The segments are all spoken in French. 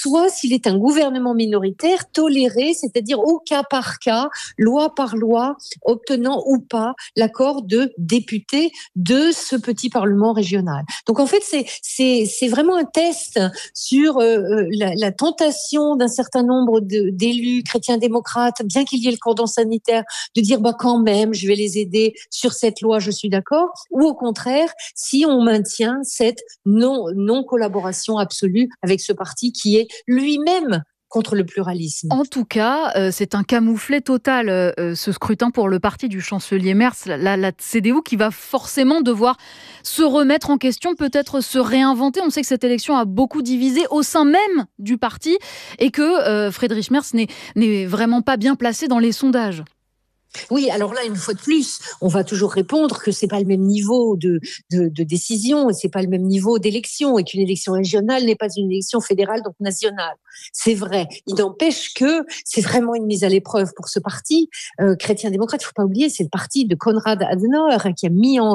soit, s'il est un gouvernement minoritaire, toléré, c'est-à-dire au cas par cas, loi par loi, obtenant ou pas l'accord de députés de ce petit parlement régional. Donc en fait, c'est vraiment un test sur la tentation d'un certain nombre d'élus chrétiens-démocrates, bien qu'il y ait le cordon sanitaire, de dire quand même, je vais les aider sur cette loi, je suis d'accord, ou au contraire, si on maintient cette non-collaboration absolue avec ce parti qui est lui-même contre le pluralisme. En tout cas, c'est un camouflet total, ce scrutin pour le parti du chancelier Merz, la CDU qui va forcément devoir se remettre en question, peut-être se réinventer. On sait que cette élection a beaucoup divisé au sein même du parti et que Friedrich Merz n'est vraiment pas bien placé dans les sondages. Oui, alors là, une fois de plus, on va toujours répondre que c'est pas le même niveau de décision et c'est pas le même niveau d'élection et qu'une élection régionale n'est pas une élection fédérale, donc nationale. C'est vrai. Il n'empêche que c'est vraiment une mise à l'épreuve pour ce parti chrétien-démocrate. Il faut pas oublier, c'est le parti de Konrad Adenauer qui a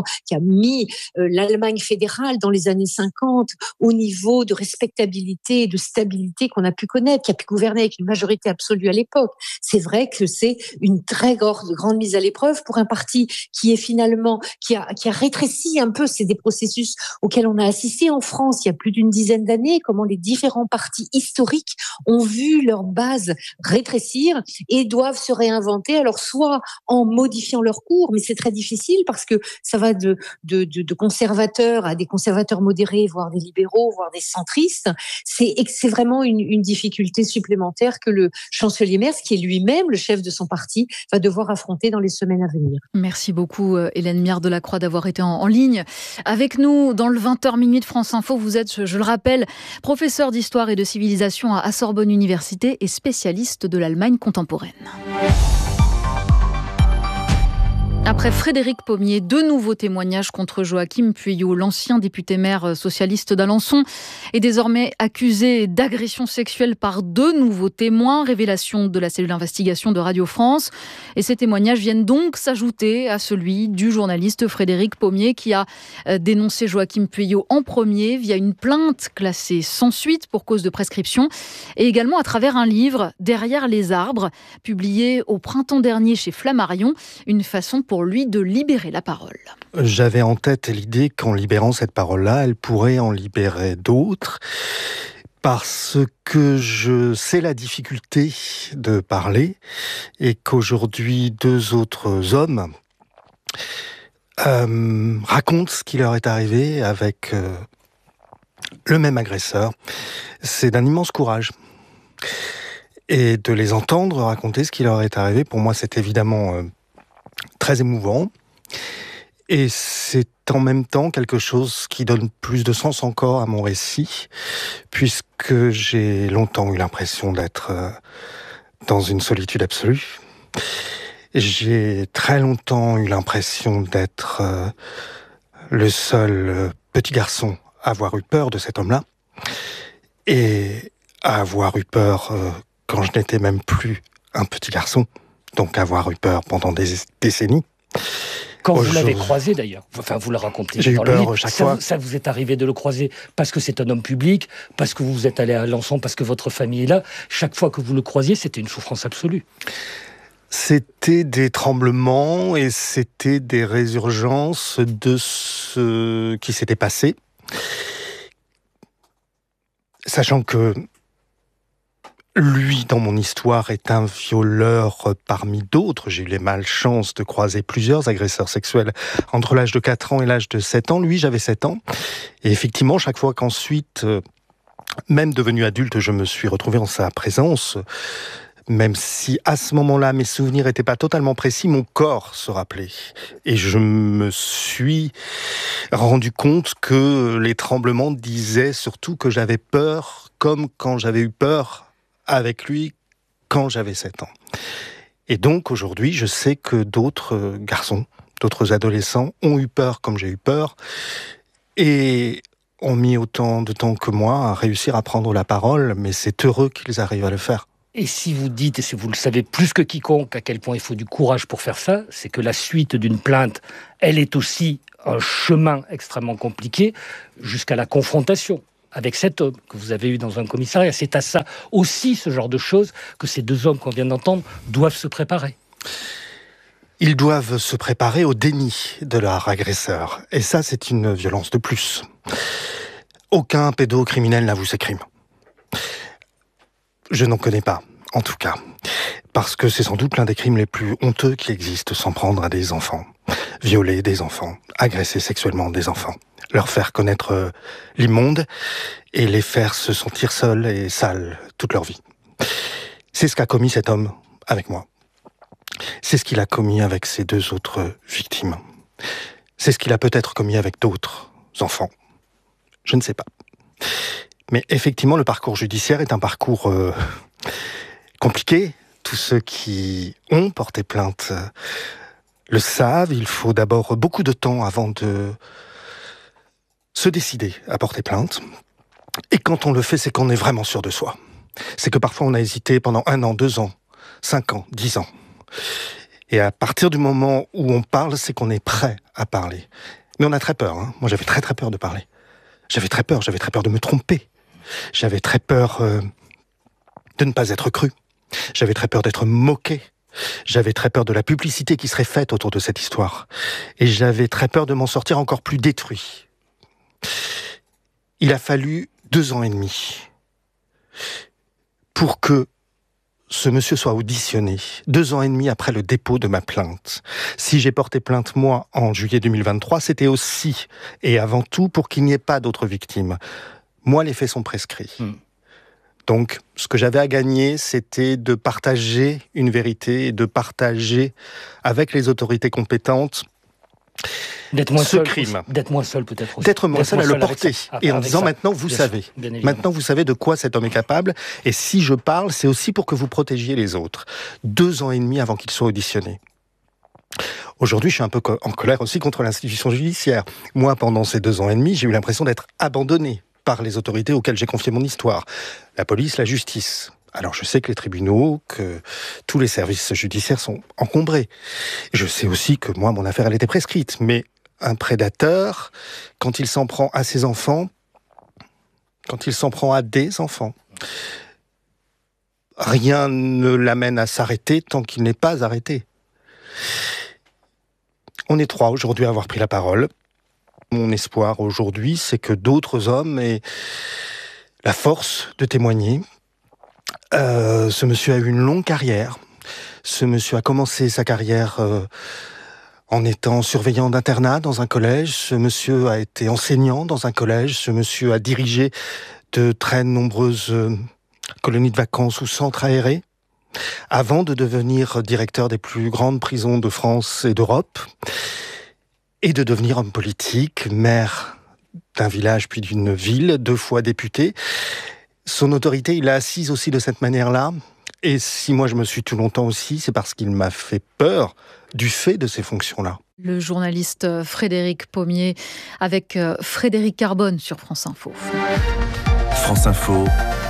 mis l'Allemagne fédérale dans les années 50 au niveau de respectabilité et de stabilité qu'on a pu connaître, qui a pu gouverner avec une majorité absolue à l'époque. C'est vrai que c'est une très grande mise à l'épreuve pour un parti qui est finalement qui a rétréci un peu. C'est des processus auxquels on a assisté en France il y a plus d'une dizaine d'années, comment les différents partis historiques ont vu leur base rétrécir et doivent se réinventer, alors soit en modifiant leur cours, mais c'est très difficile parce que ça va de conservateurs à des conservateurs modérés, voire des libéraux, voire des centristes. C'est vraiment une difficulté supplémentaire que le chancelier Merz, qui est lui-même le chef de son parti, va devoir affronter dans les semaines à venir. Merci beaucoup Hélène Miard-Delacroix d'avoir été en ligne avec nous dans le 20h minuit de France Info. Vous êtes, je le rappelle, professeur d'histoire et de civilisation à Sorbonne Université et spécialiste de l'Allemagne contemporaine. Après Frédéric Pommier, 2 nouveaux témoignages contre Joachim Pueyo. L'ancien député-maire socialiste d'Alençon est désormais accusé d'agression sexuelle par 2 nouveaux témoins. Révélation de la cellule d'investigation de Radio France. Et ces témoignages viennent donc s'ajouter à celui du journaliste Frédéric Pommier qui a dénoncé Joachim Pueyo en premier via une plainte classée sans suite pour cause de prescription et également à travers un livre, Derrière les arbres, publié au printemps dernier chez Flammarion. Une façon pour lui de libérer la parole. J'avais en tête l'idée qu'en libérant cette parole-là, elle pourrait en libérer d'autres, parce que je sais la difficulté de parler et qu'aujourd'hui 2 autres hommes racontent ce qui leur est arrivé avec le même agresseur. C'est d'un immense courage. Et de les entendre raconter ce qui leur est arrivé, pour moi, c'est évidemment très émouvant. Et c'est en même temps quelque chose qui donne plus de sens encore à mon récit, puisque j'ai longtemps eu l'impression d'être dans une solitude absolue. J'ai très longtemps eu l'impression d'être le seul petit garçon à avoir eu peur de cet homme-là, et à avoir eu peur quand je n'étais même plus un petit garçon, donc avoir eu peur pendant des décennies. Quand vous l'avez croisé d'ailleurs, enfin vous le racontez j'ai dans eu le peur livre, chaque fois. Ça vous est arrivé de le croiser parce que c'est un homme public, parce que vous êtes allé à Alençon, parce que votre famille est là. Chaque fois que vous le croisiez, c'était une souffrance absolue. C'était des tremblements et c'était des résurgences de ce qui s'était passé. Sachant que lui, dans mon histoire, est un violeur parmi d'autres. J'ai eu les malchances de croiser plusieurs agresseurs sexuels entre l'âge de 4 ans et l'âge de 7 ans. Lui, j'avais 7 ans. Et effectivement, chaque fois qu'ensuite, même devenu adulte, je me suis retrouvé en sa présence, même si à ce moment-là, mes souvenirs n'étaient pas totalement précis, mon corps se rappelait. Et je me suis rendu compte que les tremblements disaient surtout que j'avais peur, comme quand j'avais eu peur avec lui quand j'avais 7 ans. Et donc aujourd'hui, je sais que d'autres garçons, d'autres adolescents ont eu peur comme j'ai eu peur et ont mis autant de temps que moi à réussir à prendre la parole, mais c'est heureux qu'ils arrivent à le faire. Et si vous dites, et si vous le savez plus que quiconque, à quel point il faut du courage pour faire ça, c'est que la suite d'une plainte, elle est aussi un chemin extrêmement compliqué jusqu'à la confrontation. avec cet homme que vous avez eu dans un commissariat. C'est à ça aussi, ce genre de choses, que ces deux hommes qu'on vient d'entendre doivent se préparer. Ils doivent se préparer au déni de leur agresseur. Et ça, c'est une violence de plus. Aucun pédocriminel n'avoue ses crimes. Je n'en connais pas, en tout cas. Parce que c'est sans doute l'un des crimes les plus honteux qui existent, s'en prendre à des enfants. Violer des enfants, agresser sexuellement des enfants. Leur faire connaître l'immonde et les faire se sentir seuls et sales toute leur vie. C'est ce qu'a commis cet homme avec moi. C'est ce qu'il a commis avec ses deux autres victimes. C'est ce qu'il a peut-être commis avec d'autres enfants. Je ne sais pas. Mais effectivement, le parcours judiciaire est un parcours compliqué. Tous ceux qui ont porté plainte le savent. Il faut d'abord beaucoup de temps avant de se décider à porter plainte. Et quand on le fait, c'est qu'on est vraiment sûr de soi. C'est que parfois on a hésité pendant 1 an, 2 ans, 5 ans, 10 ans. Et à partir du moment où on parle, c'est qu'on est prêt à parler. Mais on a très peur. Moi, j'avais très très peur de parler. J'avais très peur de me tromper. J'avais très peur de ne pas être cru. J'avais très peur d'être moqué. J'avais très peur de la publicité qui serait faite autour de cette histoire. Et j'avais très peur de m'en sortir encore plus détruit. Il a fallu 2 ans et demi pour que ce monsieur soit auditionné, 2 ans et demi après le dépôt de ma plainte. Si j'ai porté plainte, moi, en juillet 2023, c'était aussi et avant tout pour qu'il n'y ait pas d'autres victimes. Moi, les faits sont prescrits. Donc, ce que j'avais à gagner, c'était de partager une vérité et de partager avec les autorités compétentes d'être moins ce seul, crime. D'être moins seul peut-être aussi. D'être moins seul à le porter. Et en disant ça, maintenant vous savez. Maintenant vous savez de quoi cet homme est capable. Et si je parle, c'est aussi pour que vous protégiez les autres. 2 ans et demi avant qu'il soit auditionné. Aujourd'hui, je suis un peu en colère aussi contre l'institution judiciaire. Moi, pendant ces 2 ans et demi, j'ai eu l'impression d'être abandonné par les autorités auxquelles j'ai confié mon histoire. La police, la justice. Alors je sais que les tribunaux, que tous les services judiciaires sont encombrés. Je sais aussi que moi, mon affaire, elle était prescrite. Mais un prédateur, quand il s'en prend à ses enfants, quand il s'en prend à des enfants, rien ne l'amène à s'arrêter tant qu'il n'est pas arrêté. On est 3 aujourd'hui à avoir pris la parole. Mon espoir aujourd'hui, c'est que d'autres hommes aient la force de témoigner. Ce monsieur a eu une longue carrière. Ce monsieur a commencé sa carrière en étant surveillant d'internat dans un collège. Ce monsieur a été enseignant dans un collège. Ce monsieur a dirigé de très nombreuses colonies de vacances ou centres aérés, avant de devenir directeur des plus grandes prisons de France et d'Europe, et de devenir homme politique, maire d'un village puis d'une ville, 2 fois député. Son autorité, il l'a assise aussi de cette manière-là. Et si moi je me suis tout longtemps aussi, c'est parce qu'il m'a fait peur du fait de ces fonctions-là. Le journaliste Frédéric Pommier avec Frédéric Carbone sur France Info. France Info,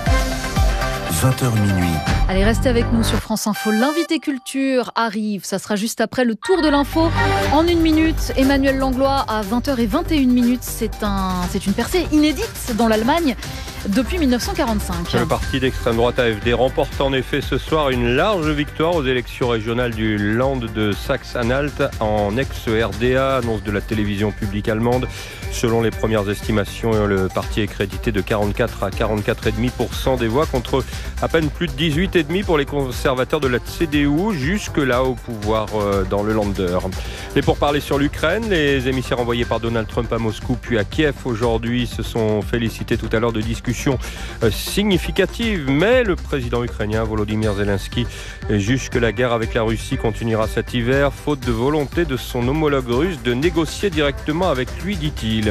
20h minuit. Allez, restez avec nous sur France Info. L'invité culture arrive. Ça sera juste après le tour de l'info. En 1 minute, Emmanuel Langlois à 20h21. C'est une percée inédite dans l'Allemagne depuis 1945. Le parti d'extrême droite AfD remporte en effet ce soir une large victoire aux élections régionales du Land de Saxe-Anhalt en ex-RDA, annonce de la télévision publique allemande. Selon les premières estimations, le parti est crédité de 44 à 44,5% des voix contre à peine plus de 18,5% pour les conservateurs de la CDU, jusque-là au pouvoir dans le Länder. Et pour parler sur l'Ukraine, les émissaires envoyés par Donald Trump à Moscou puis à Kiev aujourd'hui se sont félicités tout à l'heure de discussions significatives. Mais le président ukrainien Volodymyr Zelensky juge que la guerre avec la Russie continuera cet hiver, faute de volonté de son homologue russe de négocier directement avec lui, dit-il.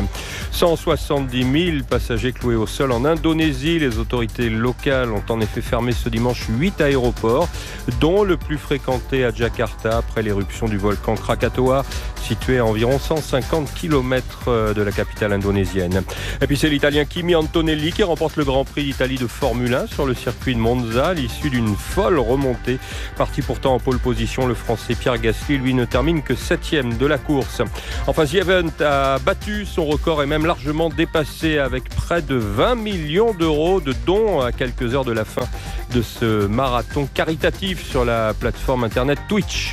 170 000 passagers cloués au sol en Indonésie. Les autorités locales ont en effet fermé ce dimanche 8 aéroports, dont le plus fréquenté à Jakarta après l'éruption du volcan Krakatoa, situé à environ 150 km de la capitale indonésienne. Et puis c'est l'Italien Kimi Antonelli qui remporte le Grand Prix d'Italie de Formule 1 sur le circuit de Monza à l'issue d'une folle remontée. Parti pourtant en pole position, le Français Pierre Gasly, lui, ne termine que 7e de la course. Enfin, The Event a battu son son record est même largement dépassé avec près de 20 millions d'euros de dons à quelques heures de la fin de ce marathon caritatif sur la plateforme internet Twitch.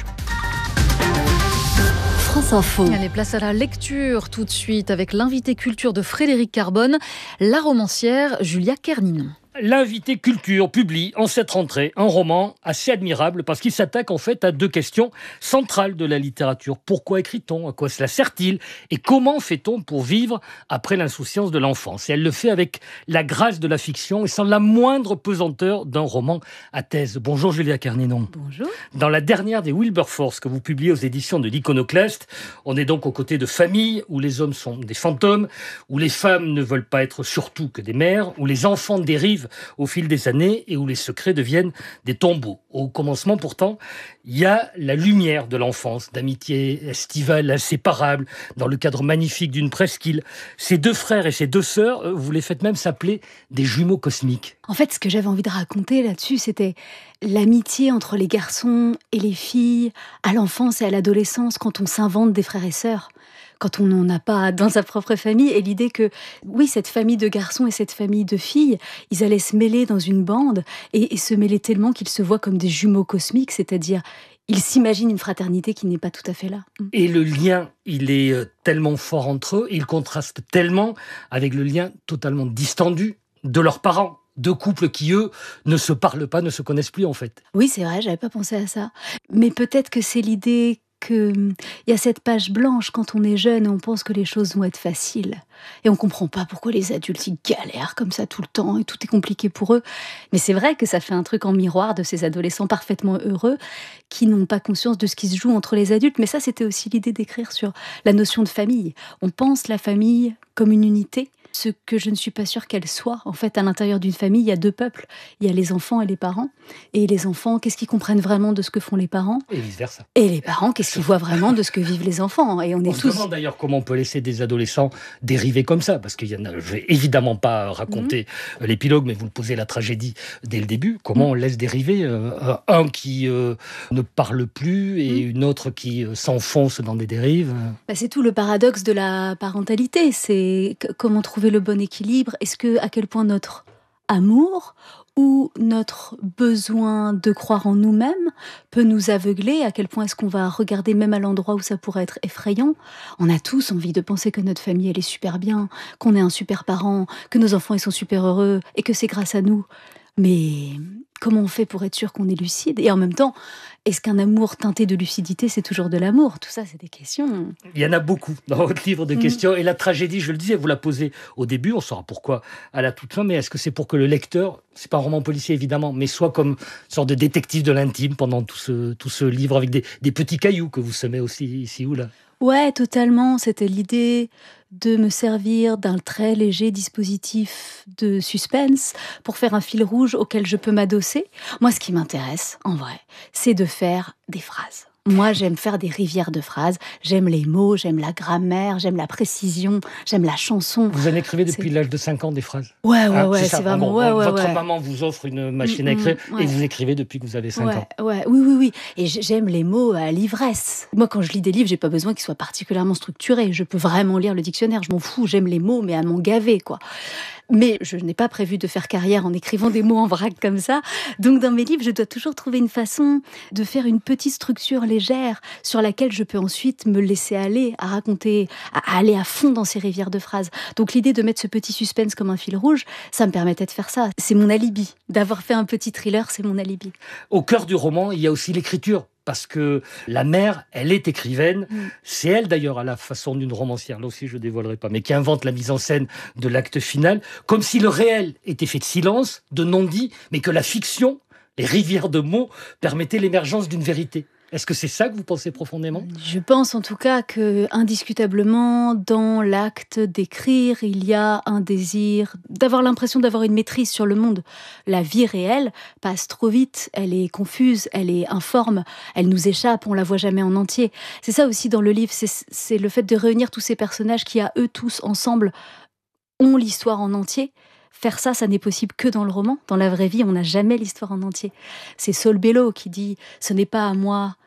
France Info. Allez, place à la lecture tout de suite avec l'invité culture de Frédéric Carbone, la romancière Julia Kerninon. L'invité culture publie en cette rentrée un roman assez admirable parce qu'il s'attaque en fait à deux questions centrales de la littérature. Pourquoi écrit-on ? À quoi cela sert-il ? Et comment fait-on pour vivre après l'insouciance de l'enfance ? Et elle le fait avec la grâce de la fiction et sans la moindre pesanteur d'un roman à thèse. Bonjour Julia Kerninon. Bonjour. Dans la dernière des Wilberforce que vous publiez aux éditions de l'Iconoclaste, on est donc aux côtés de familles où les hommes sont des fantômes, où les femmes ne veulent pas être surtout que des mères, où les enfants dérivent au fil des années et où les secrets deviennent des tombeaux. Au commencement, pourtant, il y a la lumière de l'enfance, d'amitié estivale inséparable, dans le cadre magnifique d'une presqu'île. Ces deux frères et ces deux sœurs, vous les faites même s'appeler des jumeaux cosmiques. En fait, ce que j'avais envie de raconter là-dessus, c'était l'amitié entre les garçons et les filles, à l'enfance et à l'adolescence, quand on s'invente des frères et sœurs. Quand on n'en a pas dans sa propre famille, et l'idée que, oui, cette famille de garçons et cette famille de filles, ils allaient se mêler dans une bande, et se mêler tellement qu'ils se voient comme des jumeaux cosmiques, c'est-à-dire, ils s'imaginent une fraternité qui n'est pas tout à fait là. Et le lien, il est tellement fort entre eux, il contraste tellement avec le lien totalement distendu de leurs parents. Deux couples qui, eux, ne se parlent pas, ne se connaissent plus, en fait. Oui, c'est vrai, j'avais pas pensé à ça. Mais peut-être que c'est l'idée qu'il y a cette page blanche quand on est jeune et on pense que les choses vont être faciles. Et on comprend pas pourquoi les adultes, ils galèrent comme ça tout le temps et tout est compliqué pour eux. Mais c'est vrai que ça fait un truc en miroir de ces adolescents parfaitement heureux qui n'ont pas conscience de ce qui se joue entre les adultes. Mais ça, c'était aussi l'idée d'écrire sur la notion de famille. On pense la famille comme une unité, ce que je ne suis pas sûre qu'elle soit. En fait, à l'intérieur d'une famille, il y a deux peuples. Il y a les enfants et les parents. Et les enfants, qu'est-ce qu'ils comprennent vraiment de ce que font les parents ? Et vice-versa. Et les parents, qu'est-ce qu'ils voient vraiment de ce que vivent les enfants ? Et on se demande d'ailleurs comment on peut laisser des adolescents dériver comme ça, parce qu'il y en a, je vais évidemment pas raconter l'épilogue, mais vous le posez la tragédie dès le début. Comment on laisse dériver un qui ne parle plus et une autre qui s'enfonce dans des dérives. C'est tout le paradoxe de la parentalité. C'est comment trouver le bon équilibre. À quel point notre amour ou notre besoin de croire en nous-mêmes peut nous aveugler, à quel point est-ce qu'on va regarder même à l'endroit où ça pourrait être effrayant. On a tous envie de penser que notre famille, elle est super bien, qu'on est un super parent, que nos enfants, ils sont super heureux et que c'est grâce à nous. Mais comment on fait pour être sûr qu'on est lucide ? Et en même temps, est-ce qu'un amour teinté de lucidité, c'est toujours de l'amour ? Tout ça, c'est des questions. Il y en a beaucoup dans votre livre de questions. Et la tragédie, je le disais, vous la posez au début, on saura pourquoi à la toute fin, mais est-ce que c'est pour que le lecteur, c'est pas un roman policier évidemment, mais soit comme une sorte de détective de l'intime pendant tout ce livre avec des petits cailloux que vous semez aussi ici ou là ? Ouais, totalement. C'était l'idée de me servir d'un très léger dispositif de suspense pour faire un fil rouge auquel je peux m'adosser. Moi, ce qui m'intéresse, en vrai, c'est de faire des phrases. Moi, j'aime faire des rivières de phrases. J'aime les mots, j'aime la grammaire, j'aime la précision, j'aime la chanson. Vous en écrivez depuis l'âge de 5 ans des phrases ? Ouais, c'est vraiment... Votre maman vous offre une machine à écrire et vous écrivez depuis que vous avez 5 ans. Oui. Et j'aime les mots à l'ivresse. Moi, quand je lis des livres, j'ai pas besoin qu'ils soient particulièrement structurés. Je peux vraiment lire le dictionnaire. Je m'en fous, j'aime les mots, mais à m'en gaver, quoi. Mais je n'ai pas prévu de faire carrière en écrivant des mots en vrac comme ça. Donc dans mes livres, je dois toujours trouver une façon de faire une petite structure légère sur laquelle je peux ensuite me laisser aller à raconter, à aller à fond dans ces rivières de phrases. Donc l'idée de mettre ce petit suspense comme un fil rouge, ça me permettait de faire ça. C'est mon alibi. D'avoir fait un petit thriller, c'est mon alibi. Au cœur du roman, il y a aussi l'écriture. Parce que la mère, elle est écrivaine. C'est elle, d'ailleurs, à la façon d'une romancière, là aussi je ne dévoilerai pas, mais qui invente la mise en scène de l'acte final, comme si le réel était fait de silence, de non-dit, mais que la fiction, les rivières de mots, permettaient l'émergence d'une vérité. Est-ce que c'est ça que vous pensez profondément ? Je pense en tout cas que, indiscutablement, dans l'acte d'écrire, il y a un désir d'avoir l'impression d'avoir une maîtrise sur le monde. La vie réelle passe trop vite, elle est confuse, elle est informe, elle nous échappe, on la voit jamais en entier. C'est ça aussi dans le livre, c'est le fait de réunir tous ces personnages qui, à eux tous, ensemble, ont l'histoire en entier. Faire ça, ça n'est possible que dans le roman. Dans la vraie vie, on n'a jamais l'histoire en entier. C'est Saul Bellow qui dit « Ce n'est pas à moi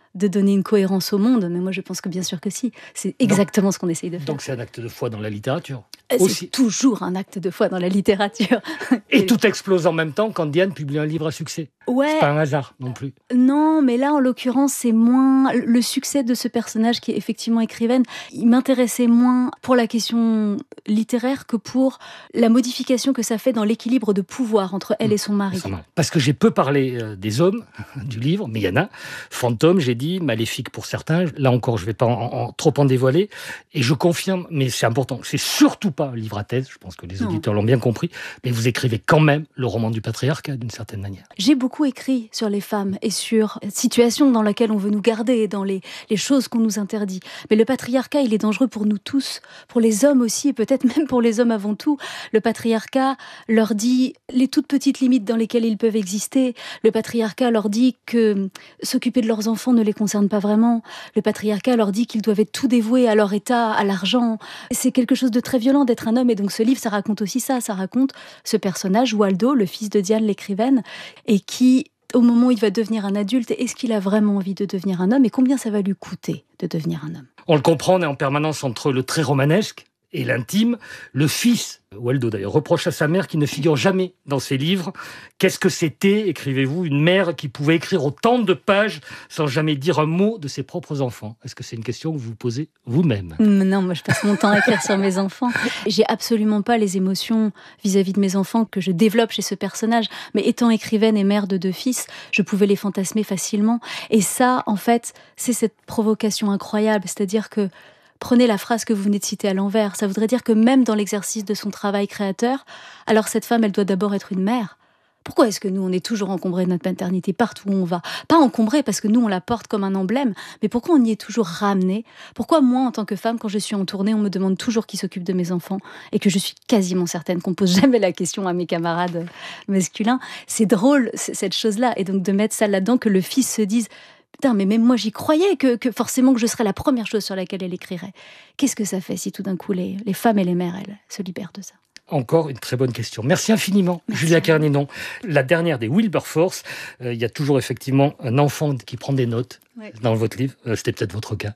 de donner une cohérence au monde, mais moi je pense que bien sûr que si. C'est exactement ce qu'on essaye de faire. Donc c'est un acte de foi dans la littérature. C'est toujours un acte de foi dans la littérature. Et tout explose en même temps quand Diane publie un livre à succès. Ouais. C'est pas un hasard non plus. Non, mais là en l'occurrence c'est moins le succès de ce personnage qui est effectivement écrivaine. Il m'intéressait moins pour la question littéraire que pour la modification que ça fait dans l'équilibre de pouvoir entre elle et son mari. Parce que j'ai peu parlé des hommes du livre, mais il y en a. Fantôme, j'ai dit, maléfique pour certains. Là encore, je ne vais pas trop en dévoiler. Et je confirme, mais c'est important, c'est surtout pas un livre à thèse, je pense que les auditeurs l'ont bien compris, mais vous écrivez quand même le roman du patriarcat d'une certaine manière. J'ai beaucoup écrit sur les femmes et sur la situation dans laquelle on veut nous garder, dans les choses qu'on nous interdit. Mais le patriarcat, il est dangereux pour nous tous, pour les hommes aussi, et peut-être même pour les hommes avant tout. Le patriarcat leur dit les toutes petites limites dans lesquelles ils peuvent exister. Le patriarcat leur dit que s'occuper de leurs enfants ne les concerne pas vraiment. Le patriarcat leur dit qu'ils doivent être tout dévoués à leur état, à l'argent. C'est quelque chose de très violent d'être un homme, et donc ce livre, ça raconte aussi ça. Ça raconte ce personnage, Waldo, le fils de Diane l'écrivaine, et qui, au moment où il va devenir un adulte, est-ce qu'il a vraiment envie de devenir un homme, et combien ça va lui coûter de devenir un homme? On le comprend, on est en permanence entre le très romanesque et l'intime. Le fils, Waldo d'ailleurs, reproche à sa mère qui ne figure jamais dans ses livres. Qu'est-ce que c'était, écrivez-vous, une mère qui pouvait écrire autant de pages sans jamais dire un mot de ses propres enfants? Est-ce que c'est une question que vous vous posez vous-même? Non, moi je passe mon temps à écrire sur mes enfants. J'ai absolument pas les émotions vis-à-vis de mes enfants que je développe chez ce personnage. Mais étant écrivaine et mère de 2 fils, je pouvais les fantasmer facilement. Et ça, en fait, c'est cette provocation incroyable. C'est-à-dire que prenez la phrase que vous venez de citer à l'envers. Ça voudrait dire que même dans l'exercice de son travail créateur, alors cette femme, elle doit d'abord être une mère. Pourquoi est-ce que nous, on est toujours encombrés de notre maternité partout où on va? Pas encombrés parce que nous, on la porte comme un emblème, mais pourquoi on y est toujours ramené? Pourquoi moi, en tant que femme, quand je suis en tournée, on me demande toujours qui s'occupe de mes enfants et que je suis quasiment certaine qu'on pose jamais la question à mes camarades masculins? C'est drôle, cette chose-là. Et donc de mettre ça là-dedans, que le fils se dise... Putain, mais même moi, j'y croyais que forcément que je serais la première chose sur laquelle elle écrirait. Qu'est-ce que ça fait si tout d'un coup, les femmes et les mères, elles se libèrent de ça? Encore une très bonne question. Merci infiniment, Julia Kerninon. La dernière des Wilberforce. Il y a toujours effectivement un enfant qui prend des notes dans votre livre. C'était peut-être votre cas.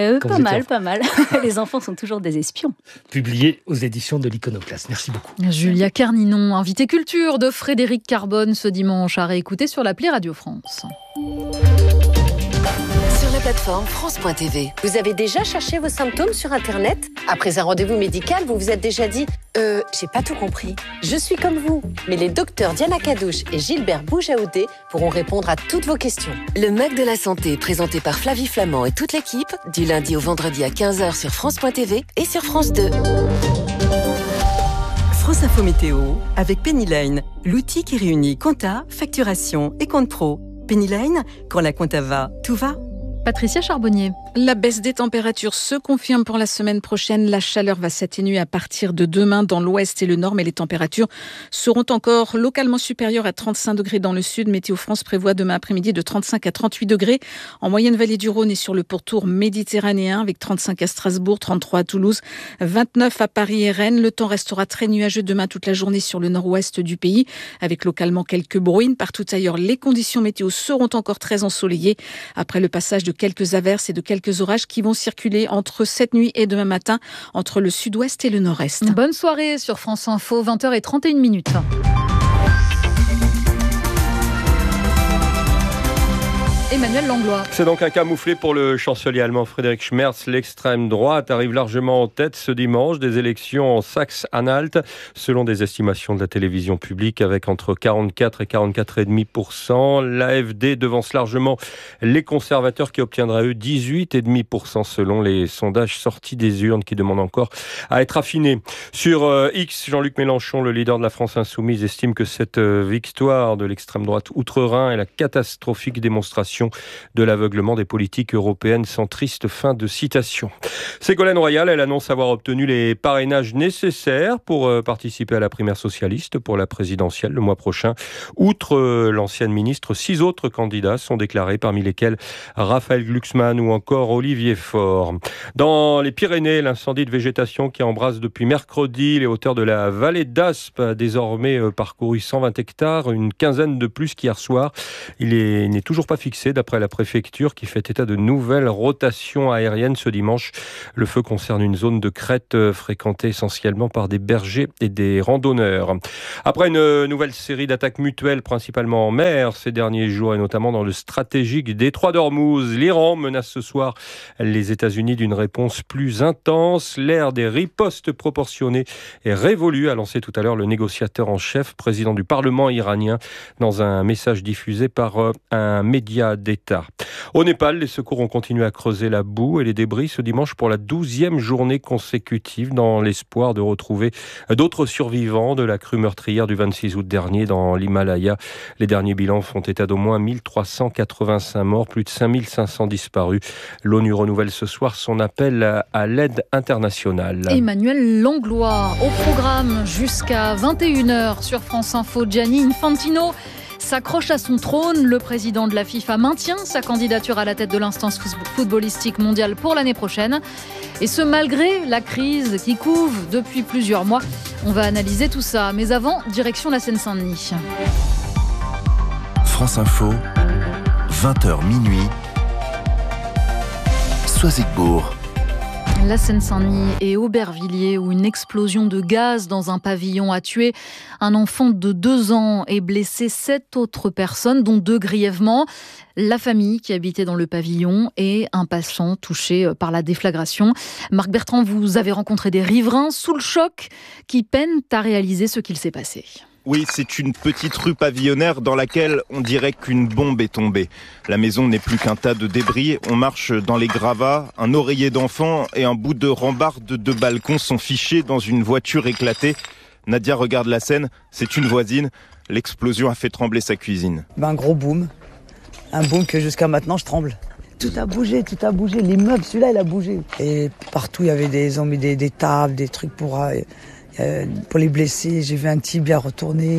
Pas mal. Les enfants sont toujours des espions. Publié aux éditions de l'Iconoclaste. Merci beaucoup. Julia Kerninon, invitée culture de Frédéric Carbone ce dimanche, à réécouter sur l'appli Radio France. Sur la plateforme France.tv. Vous avez déjà cherché vos symptômes sur Internet? Après un rendez-vous médical, vous vous êtes déjà dit « j'ai pas tout compris. Je suis comme vous ». Mais les docteurs Diana Cadouche et Gilbert Boujaoudé pourront répondre à toutes vos questions. Le Mac de la Santé, présenté par Flavie Flamand et toute l'équipe, du lundi au vendredi à 15h sur France.tv et sur France 2. France Info Météo, avec Pennyline, l'outil qui réunit compta, facturation et compte pro. Pennyline, quand la compta va, tout va. Patricia Charbonnier. La baisse des températures se confirme pour la semaine prochaine. La chaleur va s'atténuer à partir de demain dans l'ouest et le nord, mais les températures seront encore localement supérieures à 35 degrés dans le sud. Météo France prévoit demain après-midi de 35 à 38 degrés en moyenne vallée du Rhône et sur le pourtour méditerranéen, avec 35 à Strasbourg, 33 à Toulouse, 29 à Paris et Rennes. Le temps restera très nuageux demain toute la journée sur le nord-ouest du pays, avec localement quelques bruines. Partout ailleurs, les conditions météo seront encore très ensoleillées après le passage de quelques averses et de quelques orages qui vont circuler entre cette nuit et demain matin entre le sud-ouest et le nord-est. Bonne soirée sur France Info, 20h31. Emmanuel Langlois. C'est donc un camouflet pour le chancelier allemand Friedrich Merz. L'extrême droite arrive largement en tête ce dimanche des élections en Saxe-Anhalt, selon des estimations de la télévision publique, avec entre 44 et 44,5%. L'AfD devance largement les conservateurs qui obtiendraient eux 18,5% selon les sondages sortis des urnes qui demandent encore à être affinés. Sur X, Jean-Luc Mélenchon, le leader de la France Insoumise, estime que cette victoire de l'extrême droite outre-Rhin est la catastrophique démonstration de l'aveuglement des politiques européennes centristes. Fin de citation. Ségolène Royal, elle annonce avoir obtenu les parrainages nécessaires pour participer à la primaire socialiste pour la présidentielle le mois prochain. Outre l'ancienne ministre, 6 autres candidats sont déclarés, parmi lesquels Raphaël Glucksmann ou encore Olivier Faure. Dans les Pyrénées, l'incendie de végétation qui embrase depuis mercredi les hauteurs de la vallée d'Aspe a désormais parcouru 120 hectares, une quinzaine de plus qu'hier soir. Il n'est toujours pas fixé d'après la préfecture qui fait état de nouvelles rotations aériennes ce dimanche. Le feu concerne une zone de crête fréquentée essentiellement par des bergers et des randonneurs. Après une nouvelle série d'attaques mutuelles, principalement en mer ces derniers jours et notamment dans le stratégique détroit d'Ormuz, l'Iran menace ce soir les États-Unis d'une réponse plus intense. L'ère des ripostes proportionnées est révolue, a lancé tout à l'heure le négociateur en chef, président du Parlement iranien, dans un message diffusé par un média d'État. Au Népal, les secours ont continué à creuser la boue et les débris ce dimanche pour la 12e journée consécutive dans l'espoir de retrouver d'autres survivants de la crue meurtrière du 26 août dernier dans l'Himalaya. Les derniers bilans font état d'au moins 1385 morts, plus de 5500 disparus. L'ONU renouvelle ce soir son appel à l'aide internationale. Emmanuel Langlois au programme jusqu'à 21h sur France Info. Gianni Infantino s'accroche à son trône. Le président de la FIFA maintient sa candidature à la tête de l'instance footballistique mondiale pour l'année prochaine. Et ce, malgré la crise qui couve depuis plusieurs mois. On va analyser tout ça. Mais avant, direction la Seine-Saint-Denis. France Info, 20h minuit, Soisigbourg. La Seine-Saint-Denis et Aubervilliers où une explosion de gaz dans un pavillon a tué un enfant de 2 ans et blessé 7 autres personnes, dont 2 grièvement. La famille qui habitait dans le pavillon et un passant touché par la déflagration. Marc Bertrand, vous avez rencontré des riverains sous le choc qui peinent à réaliser ce qu'il s'est passé. Oui, c'est une petite rue pavillonnaire dans laquelle on dirait qu'une bombe est tombée. La maison n'est plus qu'un tas de débris. On marche dans les gravats. Un oreiller d'enfant et un bout de rambarde de balcon sont fichés dans une voiture éclatée. Nadia regarde la scène. C'est une voisine. L'explosion a fait trembler sa cuisine. Un gros boom. Un boom que jusqu'à maintenant je tremble. Tout a bougé. L'immeuble, celui-là, il a bougé. Et partout, il y avait ils ont mis des tables, des trucs pour les blessés. J'ai vu un tibia retourner.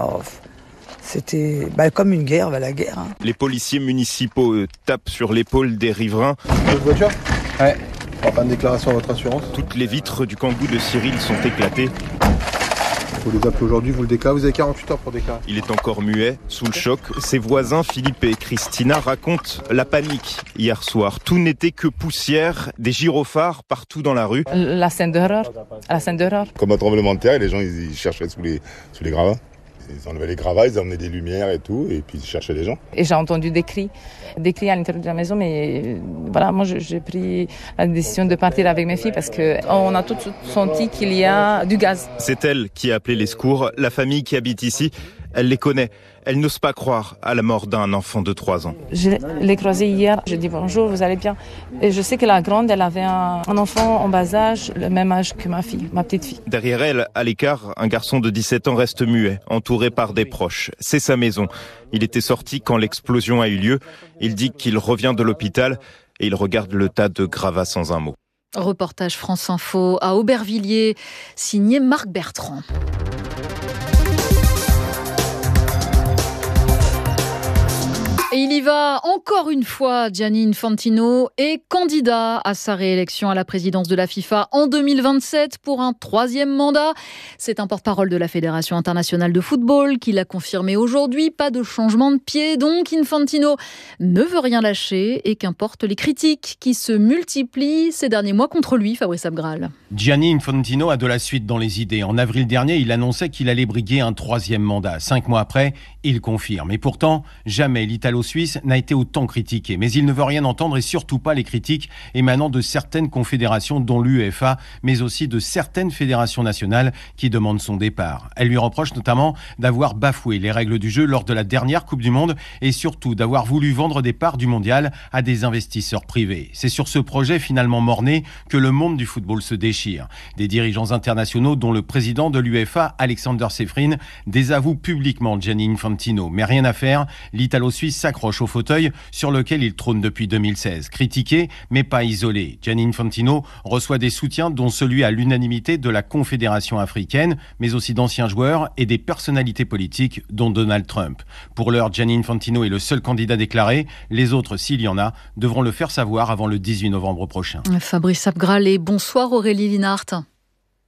C'était comme une guerre, la guerre. Hein. Les policiers municipaux tapent sur l'épaule des riverains. Votre voiture ? Ouais. On va faire une déclaration à votre assurance. Toutes les vitres du Kangoo de Cyril sont éclatées. Vous les appelez aujourd'hui, vous le déclarez. Vous avez 48 heures pour déclarer. Il est encore muet, sous le choc. Ses voisins, Philippe et Christina, racontent la panique hier soir. Tout n'était que poussière, des gyrophares partout dans la rue. La scène d'horreur. Comme un tremblement de terre, les gens ils cherchaient sous les gravats. Ils enlevaient les gravats, ils emmenaient des lumières et tout, et puis ils cherchaient les gens. Et j'ai entendu des cris à l'intérieur de la maison, mais voilà, moi j'ai pris la décision de partir avec mes filles parce qu'on a tous senti qu'il y a du gaz. C'est elle qui a appelé les secours, la famille qui habite ici. Elle les connaît. Elle n'ose pas croire à la mort d'un enfant de 3 ans. Je l'ai croisée hier. Je dis bonjour, vous allez bien? Et je sais que la grande, elle avait un enfant en bas âge, le même âge que ma fille, ma petite fille. Derrière elle, à l'écart, un garçon de 17 ans reste muet, entouré par des proches. C'est sa maison. Il était sorti quand l'explosion a eu lieu. Il dit qu'il revient de l'hôpital et il regarde le tas de gravats sans un mot. Reportage France Info à Aubervilliers, signé Marc Bertrand. Et il y va encore une fois, Gianni Infantino est candidat à sa réélection à la présidence de la FIFA en 2027 pour un 3e mandat. C'est un porte-parole de la Fédération internationale de football qui l'a confirmé aujourd'hui. Pas de changement de pied, donc Infantino ne veut rien lâcher et qu'importe les critiques qui se multiplient ces derniers mois contre lui, Fabrice Abgral. Gianni Infantino a de la suite dans les idées. En avril dernier, il annonçait qu'il allait briguer un 3e mandat. 5 mois après, il confirme. Et pourtant, jamais l'Italo-Suisse n'a été autant critiqué. Mais il ne veut rien entendre et surtout pas les critiques émanant de certaines confédérations, dont l'UEFA, mais aussi de certaines fédérations nationales qui demandent son départ. Elle lui reproche notamment d'avoir bafoué les règles du jeu lors de la dernière Coupe du Monde et surtout d'avoir voulu vendre des parts du mondial à des investisseurs privés. C'est sur ce projet finalement mort-né que le monde du football se déchire. Des dirigeants internationaux, dont le président de l'UEFA, Alexander Sefrin, désavouent publiquement Gianni Infantino. Mais rien à faire, l'Italo-Suisse s'accroche au fauteuil sur lequel il trône depuis 2016. Critiqué, mais pas isolé. Gianni Infantino reçoit des soutiens, dont celui à l'unanimité de la Confédération africaine, mais aussi d'anciens joueurs et des personnalités politiques, dont Donald Trump. Pour l'heure, Gianni Infantino est le seul candidat déclaré. Les autres, s'il y en a, devront le faire savoir avant le 18 novembre prochain. Fabrice Abgral et bonsoir Aurélie Linhart.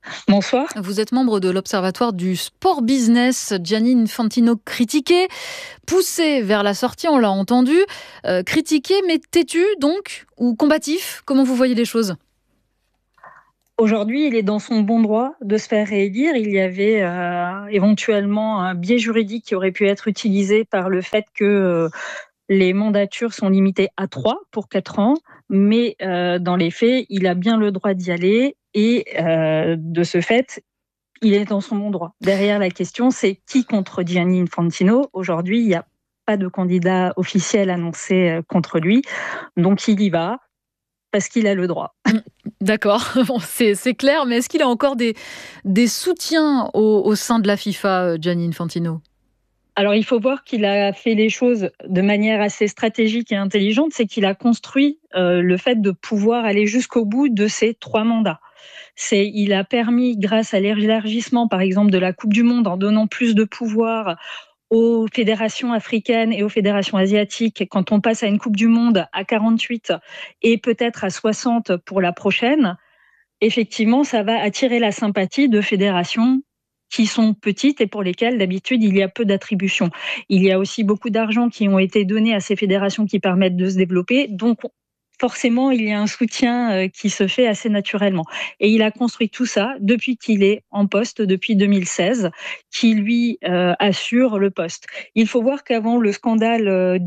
Bonsoir. Vous êtes membre de l'Observatoire du sport business. Gianni Infantino critiqué, poussé vers la sortie, on l'a entendu. Critiqué, mais têtu donc, ou combatif? Comment vous voyez les choses? Aujourd'hui, il est dans son bon droit de se faire réélire. Il y avait éventuellement un biais juridique qui aurait pu être utilisé par le fait que les mandatures sont limitées à 3 pour 4 ans. Mais dans les faits, il a bien le droit d'y aller. Et de ce fait, il est dans son bon droit. Derrière la question, c'est qui contre Gianni Infantino? Aujourd'hui, il n'y a pas de candidat officiel annoncé contre lui. Donc il y va. Parce qu'il a le droit. D'accord, bon, c'est clair, mais est-ce qu'il a encore des soutiens au sein de la FIFA, Gianni Infantino? Alors, il faut voir qu'il a fait les choses de manière assez stratégique et intelligente, c'est qu'il a construit le fait de pouvoir aller jusqu'au bout de ses 3 mandats. Il a permis, grâce à l'élargissement, par exemple, de la Coupe du Monde, en donnant plus de pouvoir aux fédérations africaines et aux fédérations asiatiques, quand on passe à une Coupe du Monde à 48 et peut-être à 60 pour la prochaine, effectivement, ça va attirer la sympathie de fédérations qui sont petites et pour lesquelles, d'habitude, il y a peu d'attributions. Il y a aussi beaucoup d'argent qui ont été donnés à ces fédérations qui permettent de se développer. Donc, forcément, il y a un soutien qui se fait assez naturellement. Et il a construit tout ça depuis qu'il est en poste, depuis 2016, qui lui assure le poste. Il faut voir qu'avant le scandale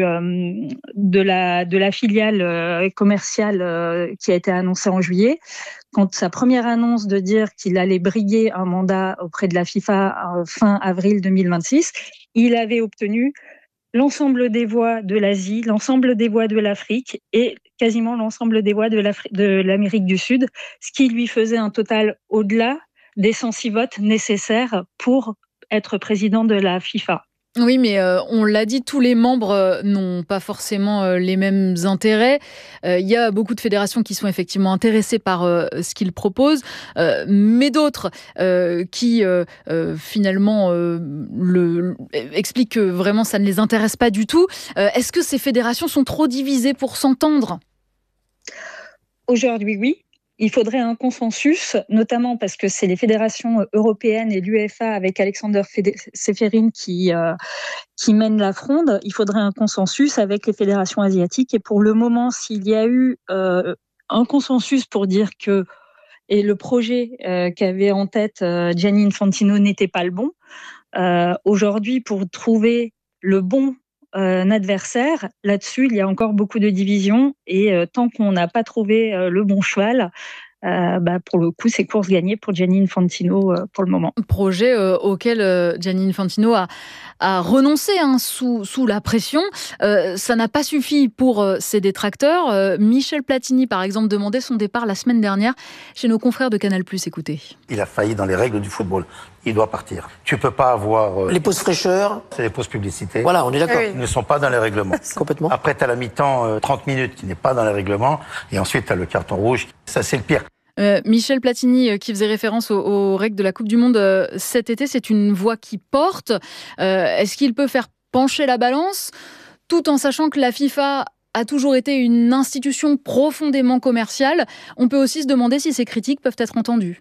de la filiale commerciale qui a été annoncée en juillet, quand sa première annonce de dire qu'il allait briguer un mandat auprès de la FIFA fin avril 2026, il avait obtenu l'ensemble des voix de l'Asie, l'ensemble des voix de l'Afrique et quasiment l'ensemble des voix de l'Amérique du Sud, ce qui lui faisait un total au-delà des 106 votes nécessaires pour être président de la FIFA. Oui, mais on l'a dit, tous les membres n'ont pas forcément les mêmes intérêts. Il y a beaucoup de fédérations qui sont effectivement intéressées par ce qu'il propose, mais d'autres qui finalement expliquent que vraiment ça ne les intéresse pas du tout. Est-ce que ces fédérations sont trop divisées pour s'entendre? Aujourd'hui, oui. Il faudrait un consensus, notamment parce que c'est les fédérations européennes et l'UEFA avec Alexander Seferin qui mènent la fronde. Il faudrait un consensus avec les fédérations asiatiques. Et pour le moment, s'il y a eu un consensus pour dire que et le projet qu'avait en tête Gianni Infantino n'était pas le bon, aujourd'hui, pour trouver le bon adversaire, là-dessus, il y a encore beaucoup de divisions et tant qu'on n'a pas trouvé le bon cheval, pour le coup, c'est course gagnée pour Gianni Infantino pour le moment. Projet auquel Gianni Infantino a renoncé sous la pression. Ça n'a pas suffi pour ses détracteurs. Michel Platini, par exemple, demandait son départ la semaine dernière chez nos confrères de Canal+. Écoutez. Il a failli dans les règles du football. Il doit partir. Tu peux pas avoir... les pauses fraîcheurs. C'est les pauses publicité. Voilà, on est d'accord. Ils ne sont pas dans les règlements. Complètement. Après, tu as la mi-temps, 30 minutes qui n'est pas dans les règlements. Et ensuite, tu as le carton rouge. Ça, c'est le pire. Michel Platini, qui faisait référence aux règles de la Coupe du Monde cet été, c'est une voix qui porte. Est-ce qu'il peut faire pencher la balance, tout en sachant que la FIFA a toujours été une institution profondément commerciale? On peut aussi se demander si ces critiques peuvent être entendues.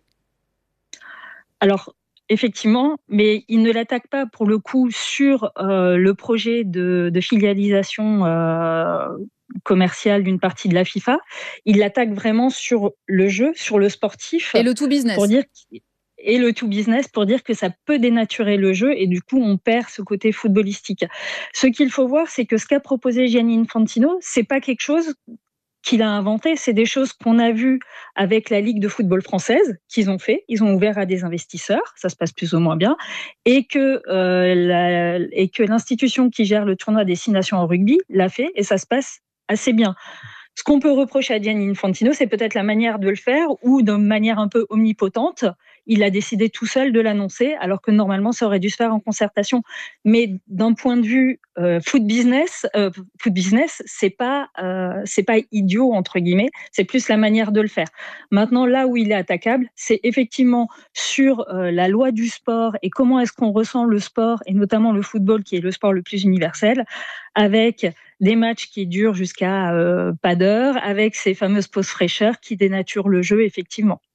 Alors, effectivement, mais il ne l'attaque pas pour le coup sur le projet de filialisation commerciale d'une partie de la FIFA. Il l'attaque vraiment sur le jeu, sur le sportif. Et le tout business. Et le tout business pour dire que ça peut dénaturer le jeu et du coup on perd ce côté footballistique. Ce qu'il faut voir, c'est que ce qu'a proposé Gianni Infantino, c'est pas quelque chose qu'il a inventé, c'est des choses qu'on a vues avec la Ligue de football française qu'ils ont fait. Ils ont ouvert à des investisseurs, ça se passe plus ou moins bien, et que l'institution qui gère le tournoi des 6 nations en rugby l'a fait et ça se passe assez bien. Ce qu'on peut reprocher à Gianni Infantino, c'est peut-être la manière de le faire ou de manière un peu omnipotente. Il a décidé tout seul de l'annoncer, alors que normalement, ça aurait dû se faire en concertation. Mais d'un point de vue foot business, c'est pas idiot entre guillemets. C'est plus la manière de le faire. Maintenant, là où il est attaquable, c'est effectivement sur la loi du sport et comment est-ce qu'on ressent le sport et notamment le football, qui est le sport le plus universel, avec des matchs qui durent jusqu'à pas d'heure, avec ces fameuses pauses fraîcheurs qui dénaturent le jeu, effectivement.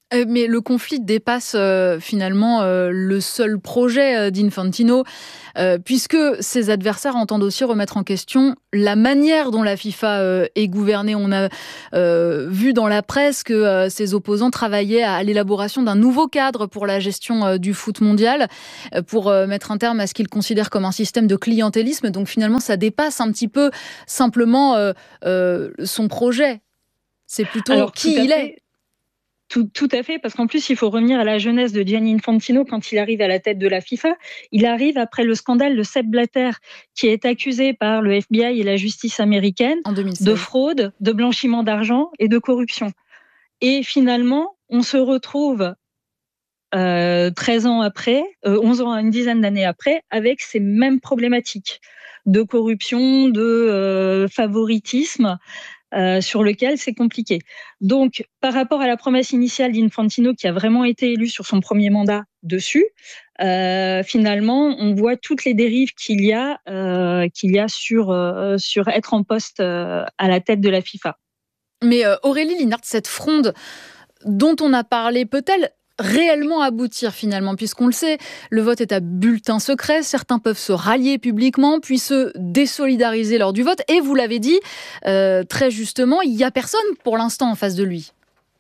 Mais le conflit dépasse finalement le seul projet d'Infantino, puisque ses adversaires entendent aussi remettre en question la manière dont la FIFA est gouvernée. On a vu dans la presse que ses opposants travaillaient à l'élaboration d'un nouveau cadre pour la gestion du foot mondial, pour mettre un terme à ce qu'ils considèrent comme un système de clientélisme. Donc finalement, ça dépasse un petit peu simplement son projet. C'est plutôt qui il est. Tout à fait, parce qu'en plus, il faut revenir à la jeunesse de Gianni Infantino quand il arrive à la tête de la FIFA. Il arrive après le scandale de Sepp Blatter, qui est accusé par le FBI et la justice américaine de fraude, de blanchiment d'argent et de corruption. Et finalement, on se retrouve 13 ans après, 11 ans, une dizaine d'années après, avec ces mêmes problématiques de corruption, de favoritisme, sur lequel c'est compliqué. Donc, par rapport à la promesse initiale d'Infantino, qui a vraiment été élu sur son premier mandat dessus, finalement, on voit toutes les dérives qu'il y a sur être en poste à la tête de la FIFA. Mais Aurélie Linhart, cette fronde dont on a parlé, peut-elle réellement aboutir finalement, puisqu'on le sait, le vote est à bulletin secret, certains peuvent se rallier publiquement, puis se désolidariser lors du vote, et vous l'avez dit très justement, il n'y a personne pour l'instant en face de lui.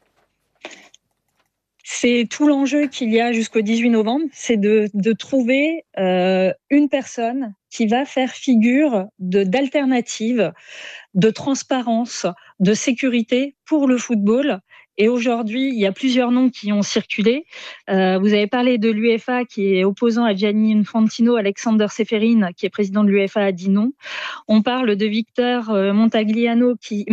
C'est tout l'enjeu qu'il y a jusqu'au 18 novembre, c'est de trouver une personne qui va faire figure d'alternative, de transparence, de sécurité pour le football. Et aujourd'hui, il y a plusieurs noms qui ont circulé. Vous avez parlé de l'UEFA qui est opposant à Gianni Infantino. Alexander Seferin, qui est président de l'UEFA, a dit non. On parle de Victor Montagliani,